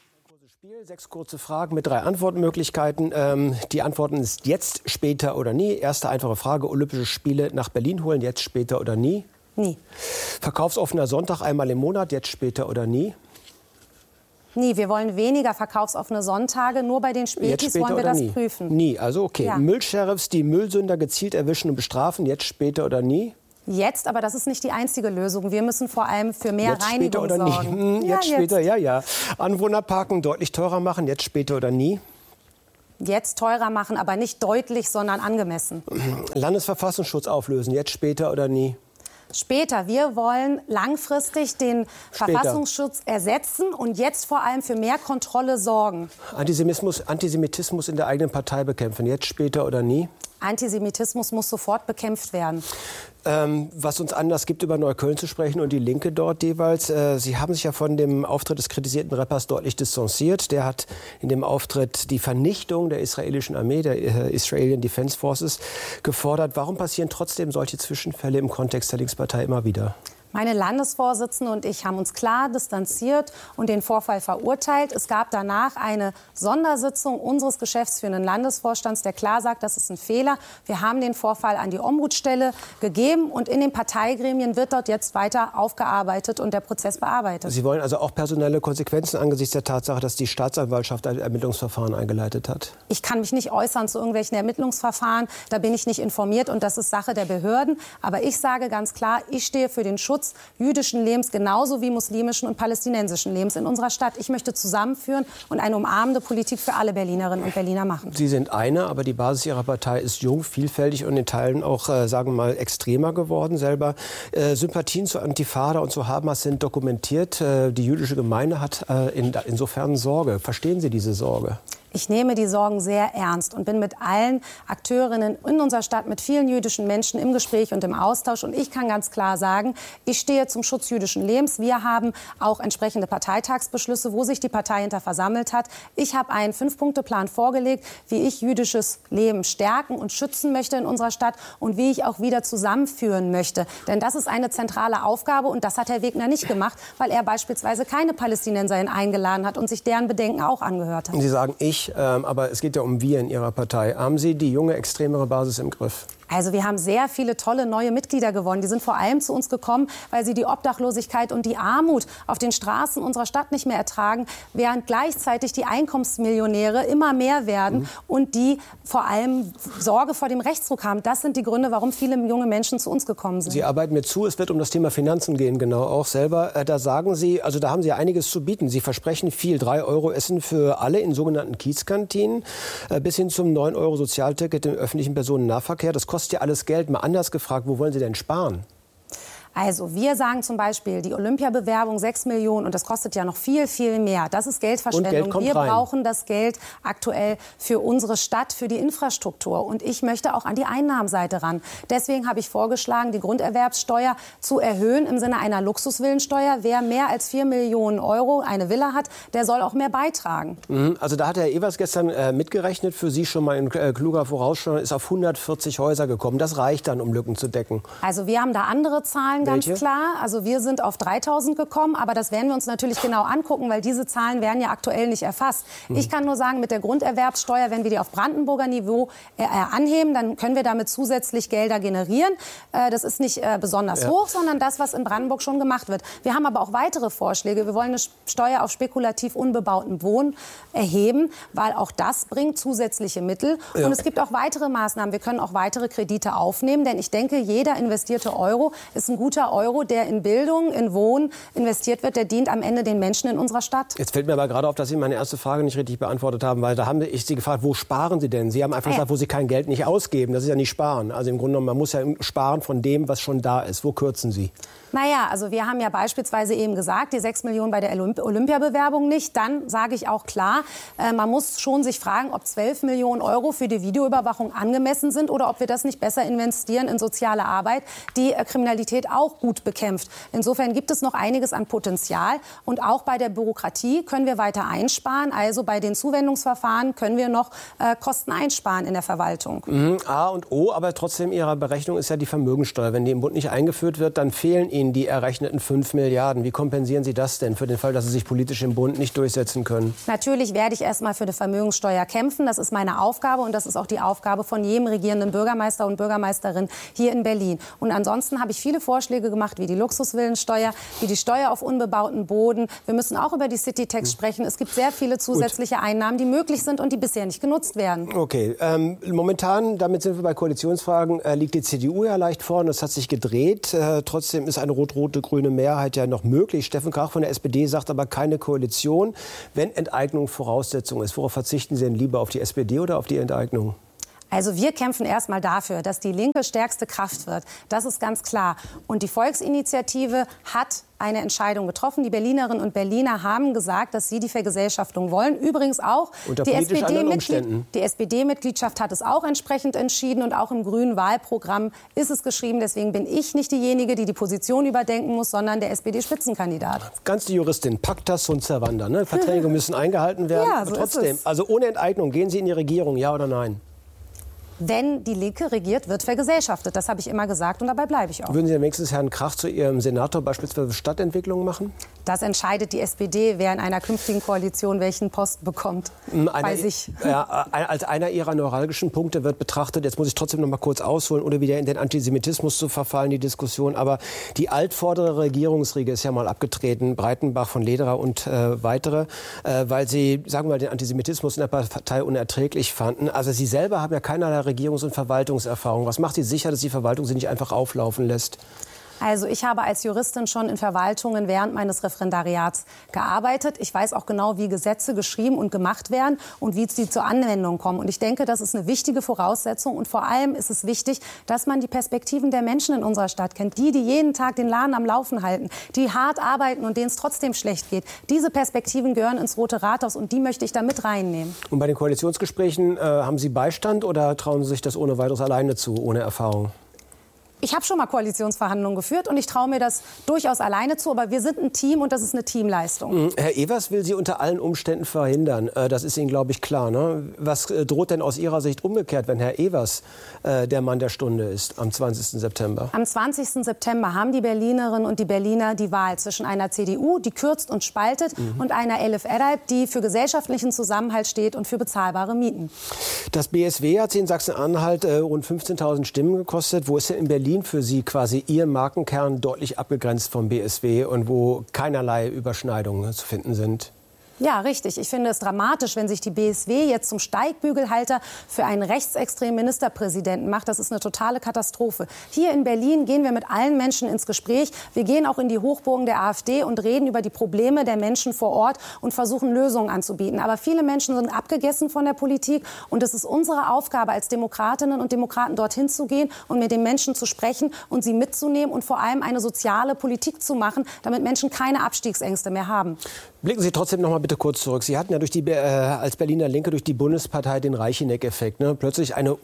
6 kurze Fragen mit 3 Antwortmöglichkeiten. Die Antworten ist jetzt, später oder nie. Erste einfache Frage, Olympische Spiele nach Berlin holen, jetzt, später oder nie? Nie. Verkaufsoffener Sonntag einmal im Monat, jetzt, später oder nie? Nie. Wir wollen weniger verkaufsoffene Sonntage. Nur bei den Spätis wollen wir das prüfen. Nie. Also okay. Ja. Müllsheriffs, die Müllsünder gezielt erwischen und bestrafen. Jetzt, später oder nie? Jetzt, aber das ist nicht die einzige Lösung. Wir müssen vor allem für mehr jetzt, Reinigung später oder sorgen. Nie? Jetzt, später, ja. Anwohnerparken deutlich teurer machen. Jetzt, später oder nie? Jetzt teurer machen, aber nicht deutlich, sondern angemessen. Landesverfassungsschutz auflösen. Jetzt, später oder nie? Später. Wir wollen langfristig den Verfassungsschutz ersetzen und jetzt vor allem für mehr Kontrolle sorgen. Antisemitismus in der eigenen Partei bekämpfen. Jetzt, später oder nie? Antisemitismus muss sofort bekämpft werden. Was uns Anlass gibt, über Neukölln zu sprechen und die Linke dort jeweils. Sie haben sich ja von dem Auftritt des kritisierten Rappers deutlich distanziert. Der hat in dem Auftritt die Vernichtung der israelischen Armee, der Israeli Defense Forces, gefordert. Warum passieren trotzdem solche Zwischenfälle im Kontext der Linkspartei immer wieder? Meine Landesvorsitzende und ich haben uns klar distanziert und den Vorfall verurteilt. Es gab danach eine Sondersitzung unseres geschäftsführenden Landesvorstands, der klar sagt, das ist ein Fehler. Wir haben den Vorfall an die Ombudsstelle gegeben und in den Parteigremien wird dort jetzt weiter aufgearbeitet und der Prozess bearbeitet. Sie wollen also auch personelle Konsequenzen angesichts der Tatsache, dass die Staatsanwaltschaft ein Ermittlungsverfahren eingeleitet hat? Ich kann mich nicht äußern zu irgendwelchen Ermittlungsverfahren. Da bin ich nicht informiert und das ist Sache der Behörden. Aber ich sage ganz klar, ich stehe für den Schutz jüdischen Lebens genauso wie muslimischen und palästinensischen Lebens in unserer Stadt. Ich möchte zusammenführen und eine umarmende Politik für alle Berlinerinnen und Berliner machen. Sie sind eine, aber die Basis Ihrer Partei ist jung, vielfältig und in Teilen auch, sagen wir mal, extremer geworden selber. Sympathien zu Antifada und zu Hamas sind dokumentiert. Die jüdische Gemeinde hat insofern Sorge. Verstehen Sie diese Sorge? Ich nehme die Sorgen sehr ernst und bin mit allen Akteurinnen in unserer Stadt, mit vielen jüdischen Menschen im Gespräch und im Austausch. Und ich kann ganz klar sagen, ich stehe zum Schutz jüdischen Lebens. Wir haben auch entsprechende Parteitagsbeschlüsse, wo sich die Partei hinter versammelt hat. Ich habe einen 5-Punkte-Plan vorgelegt, wie ich jüdisches Leben stärken und schützen möchte in unserer Stadt und wie ich auch wieder zusammenführen möchte. Denn das ist eine zentrale Aufgabe und das hat Herr Wegner nicht gemacht, weil er beispielsweise keine Palästinenserin eingeladen hat und sich deren Bedenken auch angehört hat. Sie sagen aber es geht ja um wir in Ihrer Partei. Haben Sie die junge, extremere Basis im Griff? Also wir haben sehr viele tolle neue Mitglieder gewonnen. Die sind vor allem zu uns gekommen, weil sie die Obdachlosigkeit und die Armut auf den Straßen unserer Stadt nicht mehr ertragen, während gleichzeitig die Einkommensmillionäre immer mehr werden und die vor allem Sorge vor dem Rechtsruck haben. Das sind die Gründe, warum viele junge Menschen zu uns gekommen sind. Sie arbeiten mir zu, es wird um das Thema Finanzen gehen, genau auch selber. Da sagen Sie, also da haben Sie einiges zu bieten. Sie versprechen viel, 3 € Essen für alle in sogenannten Kiezkantinen, bis hin zum 9 € Sozialticket im öffentlichen Personennahverkehr. Das kostet ja alles Geld. Mal anders gefragt, wo wollen Sie denn sparen? Also wir sagen zum Beispiel, die Olympiabewerbung 6 Millionen und das kostet ja noch viel, viel mehr. Das ist Geldverschwendung. Wir brauchen das Geld aktuell für unsere Stadt, für die Infrastruktur. Und ich möchte auch an die Einnahmenseite ran. Deswegen habe ich vorgeschlagen, die Grunderwerbssteuer zu erhöhen im Sinne einer Luxusvillensteuer. Wer mehr als 4 Millionen Euro eine Villa hat, der soll auch mehr beitragen. Also da hat Herr Ewers gestern mitgerechnet, für Sie schon mal in kluger Vorausschau, ist auf 140 Häuser gekommen. Das reicht dann, um Lücken zu decken. Also wir haben da andere Zahlen, ganz klar. Also wir sind auf 3.000 gekommen, aber das werden wir uns natürlich genau angucken, weil diese Zahlen werden ja aktuell nicht erfasst. Ich kann nur sagen, mit der Grunderwerbssteuer, wenn wir die auf Brandenburger Niveau anheben, dann können wir damit zusätzlich Gelder generieren. Das ist nicht besonders hoch, sondern das, was in Brandenburg schon gemacht wird. Wir haben aber auch weitere Vorschläge. Wir wollen eine Steuer auf spekulativ unbebauten Wohnen erheben, weil auch das bringt zusätzliche Mittel. Und es gibt auch weitere Maßnahmen. Wir können auch weitere Kredite aufnehmen, denn ich denke, jeder investierte Euro ist ein guter Euro, der in Bildung, in Wohnen investiert wird, der dient am Ende den Menschen in unserer Stadt. Jetzt fällt mir aber gerade auf, dass Sie meine erste Frage nicht richtig beantwortet haben, weil da habe ich Sie gefragt, wo sparen Sie denn? Sie haben einfach gesagt, wo Sie kein Geld nicht ausgeben. Das ist ja nicht sparen. Also im Grunde genommen, man muss ja sparen von dem, was schon da ist. Wo kürzen Sie? Naja, also wir haben ja beispielsweise eben gesagt, die 6 Millionen bei der Olympiabewerbung nicht. Dann sage ich auch klar, man muss schon sich fragen, ob 12 Millionen Euro für die Videoüberwachung angemessen sind oder ob wir das nicht besser investieren in soziale Arbeit, die Kriminalität auch gut bekämpft. Insofern gibt es noch einiges an Potenzial. Und auch bei der Bürokratie können wir weiter einsparen. Also bei den Zuwendungsverfahren können wir noch Kosten einsparen in der Verwaltung. A und O, aber trotzdem Ihrer Berechnung ist ja die Vermögensteuer. Wenn die im Bund nicht eingeführt wird, dann fehlen Ihnen die errechneten 5 Milliarden. Wie kompensieren Sie das denn für den Fall, dass Sie sich politisch im Bund nicht durchsetzen können? Natürlich werde ich erst mal für eine Vermögenssteuer kämpfen. Das ist meine Aufgabe und das ist auch die Aufgabe von jedem regierenden Bürgermeister und Bürgermeisterin hier in Berlin. Und ansonsten habe ich viele Vorschläge gemacht, wie die Luxusvillensteuer, wie die Steuer auf unbebauten Boden. Wir müssen auch über die Citytax sprechen. Es gibt sehr viele zusätzliche Einnahmen, die möglich sind und die bisher nicht genutzt werden. Okay, momentan, damit sind wir bei Koalitionsfragen, liegt die CDU ja leicht vorne. Das hat sich gedreht. Trotzdem ist eine rot-rote-grüne Mehrheit ja noch möglich. Steffen Krach von der SPD sagt aber keine Koalition, wenn Enteignung Voraussetzung ist. Worauf verzichten Sie denn lieber, auf die SPD oder auf die Enteignung? Also wir kämpfen erstmal dafür, dass die Linke stärkste Kraft wird. Das ist ganz klar. Und die Volksinitiative hat eine Entscheidung getroffen. Die Berlinerinnen und Berliner haben gesagt, dass sie die Vergesellschaftung wollen. Übrigens auch die SPD-Mitgliedschaft hat es auch entsprechend entschieden. Und auch im grünen Wahlprogramm ist es geschrieben. Deswegen bin ich nicht diejenige, die die Position überdenken muss, sondern der SPD-Spitzenkandidat. Ganz die Juristin, pacta sunt servanda. Ne? Verträge müssen eingehalten werden. Ja, so aber trotzdem, ist es. Also ohne Enteignung, gehen Sie in die Regierung, ja oder nein? Wenn die Linke regiert, wird vergesellschaftet. Das habe ich immer gesagt und dabei bleibe ich auch. Würden Sie denn wenigstens Herrn Krach zu Ihrem Senator beispielsweise Stadtentwicklung machen? Das entscheidet die SPD, wer in einer künftigen Koalition welchen Posten bekommt. Bei sich. Ja, als einer Ihrer neuralgischen Punkte wird betrachtet, jetzt muss ich trotzdem noch mal kurz ausholen, ohne wieder in den Antisemitismus zu verfallen, die Diskussion. Aber die altvordere Regierungsriege ist ja mal abgetreten, Breitenbach, von Lederer und weitere, weil sie, sagen wir mal, den Antisemitismus in der Partei unerträglich fanden. Also Sie selber haben ja keinerlei Regierungs- und Verwaltungserfahrung. Was macht Sie sicher, dass die Verwaltung Sie nicht einfach auflaufen lässt? Also ich habe als Juristin schon in Verwaltungen während meines Referendariats gearbeitet. Ich weiß auch genau, wie Gesetze geschrieben und gemacht werden und wie sie zur Anwendung kommen. Und ich denke, das ist eine wichtige Voraussetzung. Und vor allem ist es wichtig, dass man die Perspektiven der Menschen in unserer Stadt kennt. Die jeden Tag den Laden am Laufen halten, die hart arbeiten und denen es trotzdem schlecht geht. Diese Perspektiven gehören ins Rote Rathaus und die möchte ich da mit reinnehmen. Und bei den Koalitionsgesprächen haben Sie Beistand oder trauen Sie sich das ohne weiteres alleine zu, ohne Erfahrung? Ich habe schon mal Koalitionsverhandlungen geführt und ich traue mir das durchaus alleine zu. Aber wir sind ein Team und das ist eine Teamleistung. Herr Ewers will Sie unter allen Umständen verhindern. Das ist Ihnen, glaube ich, klar. Ne? Was droht denn aus Ihrer Sicht umgekehrt, wenn Herr Ewers der Mann der Stunde ist am 20. September? Am 20. September haben die Berlinerinnen und die Berliner die Wahl zwischen einer CDU, die kürzt und spaltet, und einer Elif Eralp, die für gesellschaftlichen Zusammenhalt steht und für bezahlbare Mieten. Das BSW hat Sie in Sachsen-Anhalt rund 15.000 Stimmen gekostet. Wo ist denn in Berlin für Sie quasi Ihr Markenkern deutlich abgegrenzt vom BSW und wo keinerlei Überschneidungen zu finden sind? Ja, richtig. Ich finde es dramatisch, wenn sich die BSW jetzt zum Steigbügelhalter für einen rechtsextremen Ministerpräsidenten macht. Das ist eine totale Katastrophe. Hier in Berlin gehen wir mit allen Menschen ins Gespräch. Wir gehen auch in die Hochburgen der AfD und reden über die Probleme der Menschen vor Ort und versuchen, Lösungen anzubieten. Aber viele Menschen sind abgegessen von der Politik. Und es ist unsere Aufgabe als Demokratinnen und Demokraten, dorthin zu gehen und mit den Menschen zu sprechen und sie mitzunehmen und vor allem eine soziale Politik zu machen, damit Menschen keine Abstiegsängste mehr haben. Blicken Sie trotzdem noch mal bitte kurz zurück. Sie hatten ja als Berliner Linke durch die Bundespartei den Reicheneck-Effekt. Ne? Plötzlich einen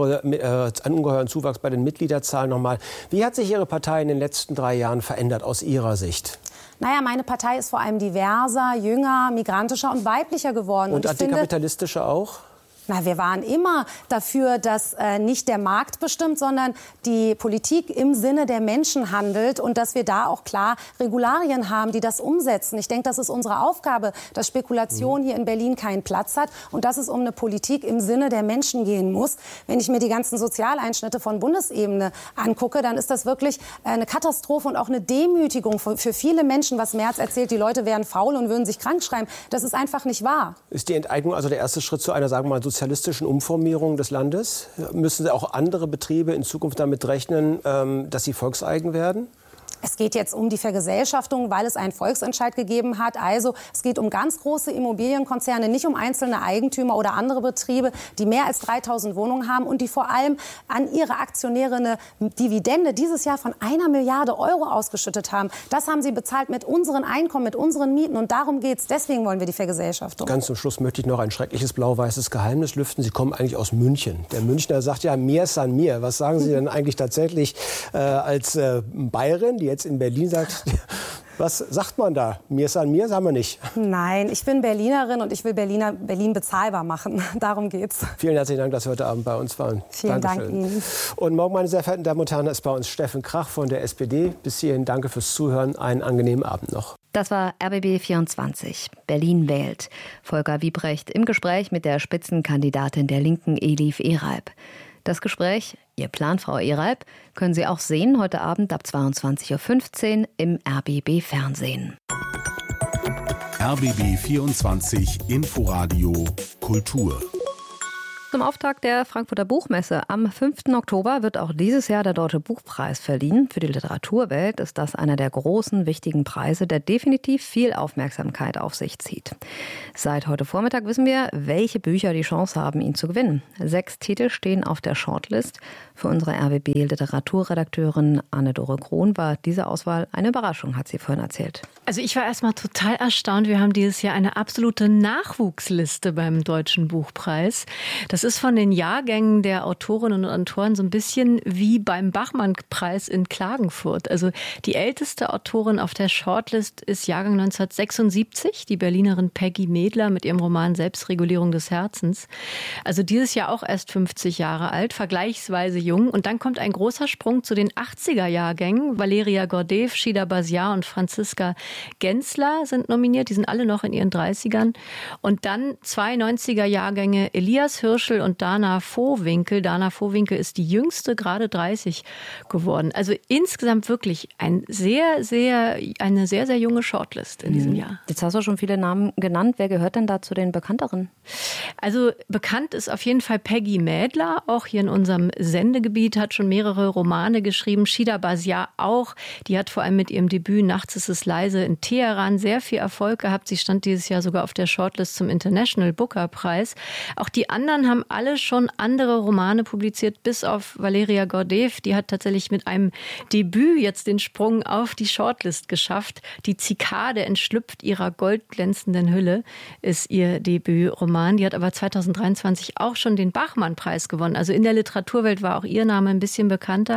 ungeheuren Zuwachs bei den Mitgliederzahlen nochmal. Wie hat sich Ihre Partei in den letzten 3 Jahren verändert aus Ihrer Sicht? Naja, meine Partei ist vor allem diverser, jünger, migrantischer und weiblicher geworden. Und antikapitalistischer auch? Na, wir waren immer dafür, dass nicht der Markt bestimmt, sondern die Politik im Sinne der Menschen handelt und dass wir da auch klar Regularien haben, die das umsetzen. Ich denke, das ist unsere Aufgabe, dass Spekulation hier in Berlin keinen Platz hat und dass es um eine Politik im Sinne der Menschen gehen muss. Wenn ich mir die ganzen Sozialeinschnitte von Bundesebene angucke, dann ist das wirklich eine Katastrophe und auch eine Demütigung für viele Menschen, was Merz erzählt, die Leute wären faul und würden sich krank schreiben. Das ist einfach nicht wahr. Ist die Enteignung also der erste Schritt zu einer, sagen wir mal, sozialistischen Umformierung des Landes? Müssen auch andere Betriebe in Zukunft damit rechnen, dass sie volkseigen werden? Es geht jetzt um die Vergesellschaftung, weil es einen Volksentscheid gegeben hat. Also es geht um ganz große Immobilienkonzerne, nicht um einzelne Eigentümer oder andere Betriebe, die mehr als 3.000 Wohnungen haben und die vor allem an ihre Aktionäre eine Dividende dieses Jahr von 1 Milliarde Euro ausgeschüttet haben. Das haben sie bezahlt mit unseren Einkommen, mit unseren Mieten. Und darum geht es. Deswegen wollen wir die Vergesellschaftung. Ganz zum Schluss möchte ich noch ein schreckliches blau-weißes Geheimnis lüften. Sie kommen eigentlich aus München. Der Münchner sagt ja, mir san mir. Was sagen Sie denn eigentlich tatsächlich als Bayerin, die jetzt in Berlin sagt, was sagt man da? Mir san mir, sagen wir nicht. Nein, ich bin Berlinerin und ich will Berlin bezahlbar machen. Darum geht's. Vielen herzlichen Dank, dass Sie heute Abend bei uns waren. Vielen Dankeschön. Dank Ihnen. Und morgen, meine sehr verehrten Damen und Herren, ist bei uns Steffen Krach von der SPD. Bis hierhin danke fürs Zuhören. Einen angenehmen Abend noch. Das war RBB 24. Berlin wählt. Volker Wiebrecht im Gespräch mit der Spitzenkandidatin der Linken, Elif Ereib. Das Gespräch, Ihr Plan, Frau Ereib, können Sie auch sehen heute Abend ab 22:15 Uhr im RBB Fernsehen. RBB 24 Inforadio Kultur. Zum Auftakt der Frankfurter Buchmesse am 5. Oktober wird auch dieses Jahr der Deutsche Buchpreis verliehen. Für die Literaturwelt ist das einer der großen, wichtigen Preise, der definitiv viel Aufmerksamkeit auf sich zieht. Seit heute Vormittag wissen wir, welche Bücher die Chance haben, ihn zu gewinnen. 6 Titel stehen auf der Shortlist. Für unsere RBB-Literaturredakteurin Anne-Dore Krohn war diese Auswahl eine Überraschung, hat sie vorhin erzählt. Also ich war erstmal total erstaunt. Wir haben dieses Jahr eine absolute Nachwuchsliste beim Deutschen Buchpreis. Das ist von den Jahrgängen der Autorinnen und Autoren so ein bisschen wie beim Bachmann-Preis in Klagenfurt. Also die älteste Autorin auf der Shortlist ist Jahrgang 1976, die Berlinerin Peggy Medler mit ihrem Roman Selbstregulierung des Herzens. Also dieses Jahr auch erst 50 Jahre alt, vergleichsweise jung. Und dann kommt ein großer Sprung zu den 80er-Jahrgängen. Valeria Gordeev, Shida Basiar und Franziska Gensler sind nominiert. Die sind alle noch in ihren 30ern. Und dann 2 90er-Jahrgänge, Elias Hirschel und Dana Vohwinkel. Dana Vohwinkel ist die jüngste, gerade 30 geworden. Also insgesamt wirklich eine sehr, sehr junge Shortlist in diesem Jahr. Jetzt hast du schon viele Namen genannt. Wer gehört denn da zu den bekannteren? Also bekannt ist auf jeden Fall Peggy Mädler, auch hier in unserem Sendegebiet, hat schon mehrere Romane geschrieben. Shida Basiar auch. Die hat vor allem mit ihrem Debüt Nachts ist es leise in Teheran sehr viel Erfolg gehabt. Sie stand dieses Jahr sogar auf der Shortlist zum International Booker Preis. Auch die anderen haben alle schon andere Romane publiziert, bis auf Valeria Gordeev. Die hat tatsächlich mit einem Debüt jetzt den Sprung auf die Shortlist geschafft. Die Zikade entschlüpft ihrer goldglänzenden Hülle ist ihr Debütroman. Die hat aber 2023 auch schon den Bachmann-Preis gewonnen. Also in der Literaturwelt war auch ihr Name ein bisschen bekannter.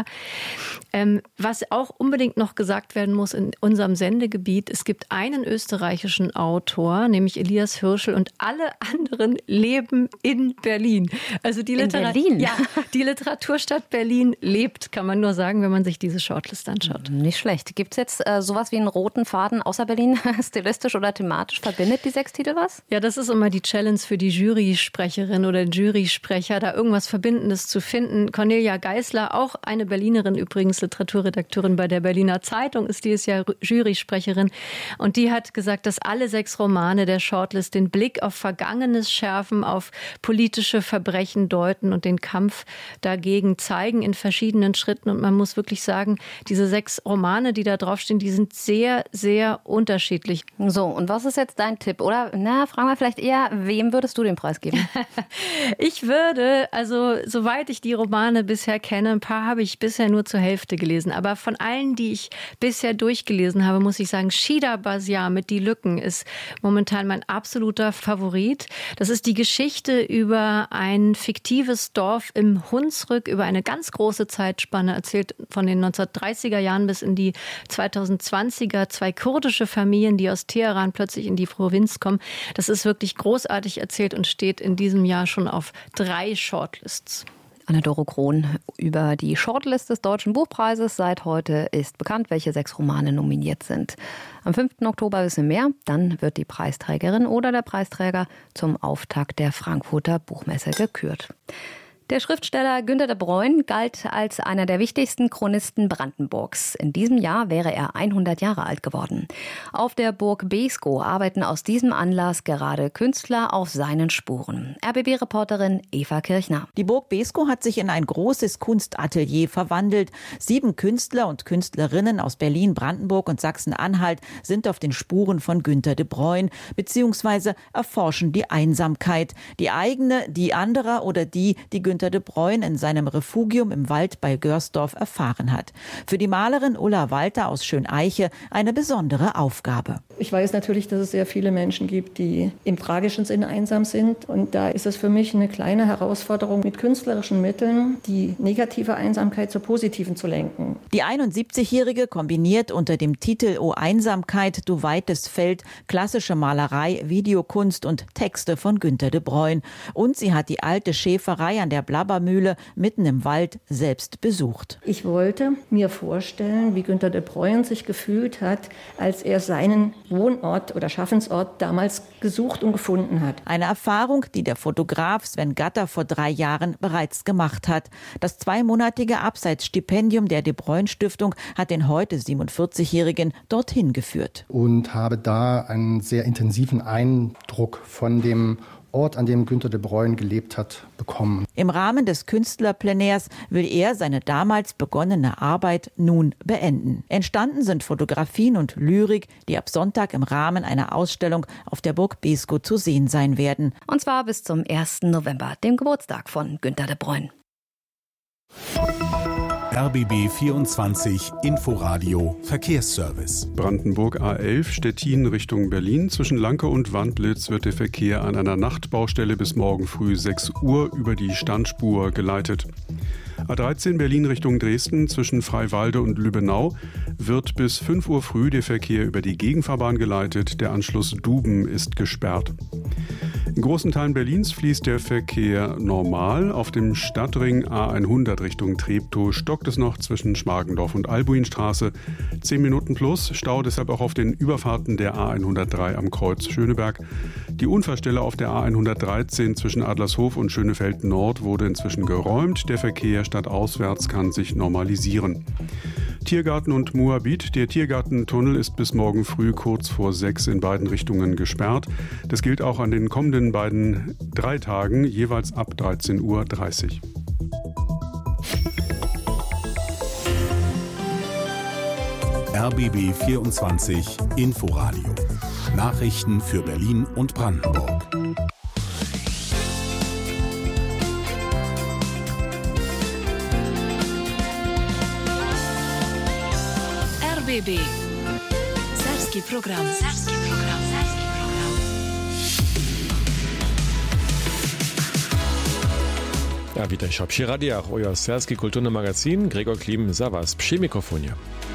Was auch unbedingt noch gesagt werden muss in unserem Sendegebiet, es gibt einen österreichischen Autor, nämlich Elias Hirschel, und alle anderen leben in Berlin. Berlin. Also die Berlin? Ja, die Literaturstadt Berlin lebt, kann man nur sagen, wenn man sich diese Shortlist anschaut. Nicht schlecht. Gibt es jetzt sowas wie einen roten Faden außer Berlin, stilistisch oder thematisch? Verbindet die 6 Titel was? Ja, das ist immer die Challenge für die Jurysprecherin oder den Jurysprecher, da irgendwas Verbindendes zu finden. Cornelia Geisler, auch eine Berlinerin übrigens, Literaturredakteurin bei der Berliner Zeitung, ist dieses Jahr Jurysprecherin. Und die hat gesagt, dass alle 6 Romane der Shortlist den Blick auf Vergangenes schärfen, auf politische Verbrechen deuten und den Kampf dagegen zeigen in verschiedenen Schritten. Und man muss wirklich sagen, diese 6 Romane, die da draufstehen, die sind sehr, sehr unterschiedlich. So, und was ist jetzt dein Tipp? Oder, fragen wir vielleicht eher, wem würdest du den Preis geben? Ich würde, also soweit ich die Romane bisher kenne, ein paar habe ich bisher nur zur Hälfte gelesen, aber von allen, die ich bisher durchgelesen habe, muss ich sagen, Shida Basiar mit Die Lücken ist momentan mein absoluter Favorit. Das ist die Geschichte über ein fiktives Dorf im Hunsrück, über eine ganz große Zeitspanne, erzählt von den 1930er Jahren bis in die 2020er, 2 kurdische Familien, die aus Teheran plötzlich in die Provinz kommen. Das ist wirklich großartig erzählt und steht in diesem Jahr schon auf 3 Shortlists. Anne-Doro Krohn über die Shortlist des Deutschen Buchpreises. Seit heute ist bekannt, welche 6 Romane nominiert sind. Am 5. Oktober wissen wir mehr. Dann wird die Preisträgerin oder der Preisträger zum Auftakt der Frankfurter Buchmesse gekürt. Der Schriftsteller Günter de Bruyne galt als einer der wichtigsten Chronisten Brandenburgs. In diesem Jahr wäre er 100 Jahre alt geworden. Auf der Burg Beeskow arbeiten aus diesem Anlass gerade Künstler auf seinen Spuren. RBB-Reporterin Eva Kirchner. Die Burg Beeskow hat sich in ein großes Kunstatelier verwandelt. 7 Künstler und Künstlerinnen aus Berlin, Brandenburg und Sachsen-Anhalt sind auf den Spuren von Günter de Bruyne bzw. erforschen die Einsamkeit. Die eigene, die anderer oder die Günter de Bruyne in seinem Refugium im Wald bei Görsdorf erfahren hat. Für die Malerin Ulla Walter aus Schöneiche eine besondere Aufgabe. Ich weiß natürlich, dass es sehr viele Menschen gibt, die im tragischen Sinne einsam sind. Und da ist es für mich eine kleine Herausforderung, mit künstlerischen Mitteln die negative Einsamkeit zur positiven zu lenken. Die 71-Jährige kombiniert unter dem Titel O Einsamkeit, du weites Feld klassische Malerei, Videokunst und Texte von Günter de Bruyne. Und sie hat die alte Schäferei an der Blabbermühle mitten im Wald selbst besucht. Ich wollte mir vorstellen, wie Günter de Bruyne sich gefühlt hat, als er seinen Wohnort oder Schaffensort damals gesucht und gefunden hat. Eine Erfahrung, die der Fotograf Sven Gatter vor 3 Jahren bereits gemacht hat. Das 2-monatige Abseitsstipendium der De Bruyne Stiftung hat den heute 47-Jährigen dorthin geführt. Und habe da einen sehr intensiven Eindruck von dem Ort, an dem Günter de Bruyne gelebt hat, bekommen. Im Rahmen des Künstlerplenaires will er seine damals begonnene Arbeit nun beenden. Entstanden sind Fotografien und Lyrik, die ab Sonntag im Rahmen einer Ausstellung auf der Burg Beeskow zu sehen sein werden. Und zwar bis zum 1. November, dem Geburtstag von Günter de Bruyne. RBB 24 Inforadio Verkehrsservice. Brandenburg A11 Stettin Richtung Berlin. Zwischen Lanke und Wandlitz wird der Verkehr an einer Nachtbaustelle bis morgen früh 6 Uhr über die Standspur geleitet. A13 Berlin Richtung Dresden zwischen Freiwalde und Lübbenau wird bis 5 Uhr früh der Verkehr über die Gegenfahrbahn geleitet. Der Anschluss Duben ist gesperrt. In großen Teilen Berlins fließt der Verkehr normal. Auf dem Stadtring A100 Richtung Treptow stockt es noch zwischen Schmargendorf und Albuinstraße. 10 Minuten plus, Stau deshalb auch auf den Überfahrten der A103 am Kreuz Schöneberg. Die Unfallstelle auf der A113 zwischen Adlershof und Schönefeld Nord wurde inzwischen geräumt. Der Verkehr stadtauswärts kann sich normalisieren. Tiergarten und Moabit. Der Tiergartentunnel ist bis morgen früh kurz vor 6 in beiden Richtungen gesperrt. Das gilt auch an den kommenden beiden 3 Tagen, jeweils ab 13:30 Uhr. RBB 24 Inforadio. Nachrichten für Berlin und Brandenburg. RBB Serbski program. Ja, witaj, Psi Radiach, euer serbski kulturny magazin, Gregor Klim za was przy mikrofonie.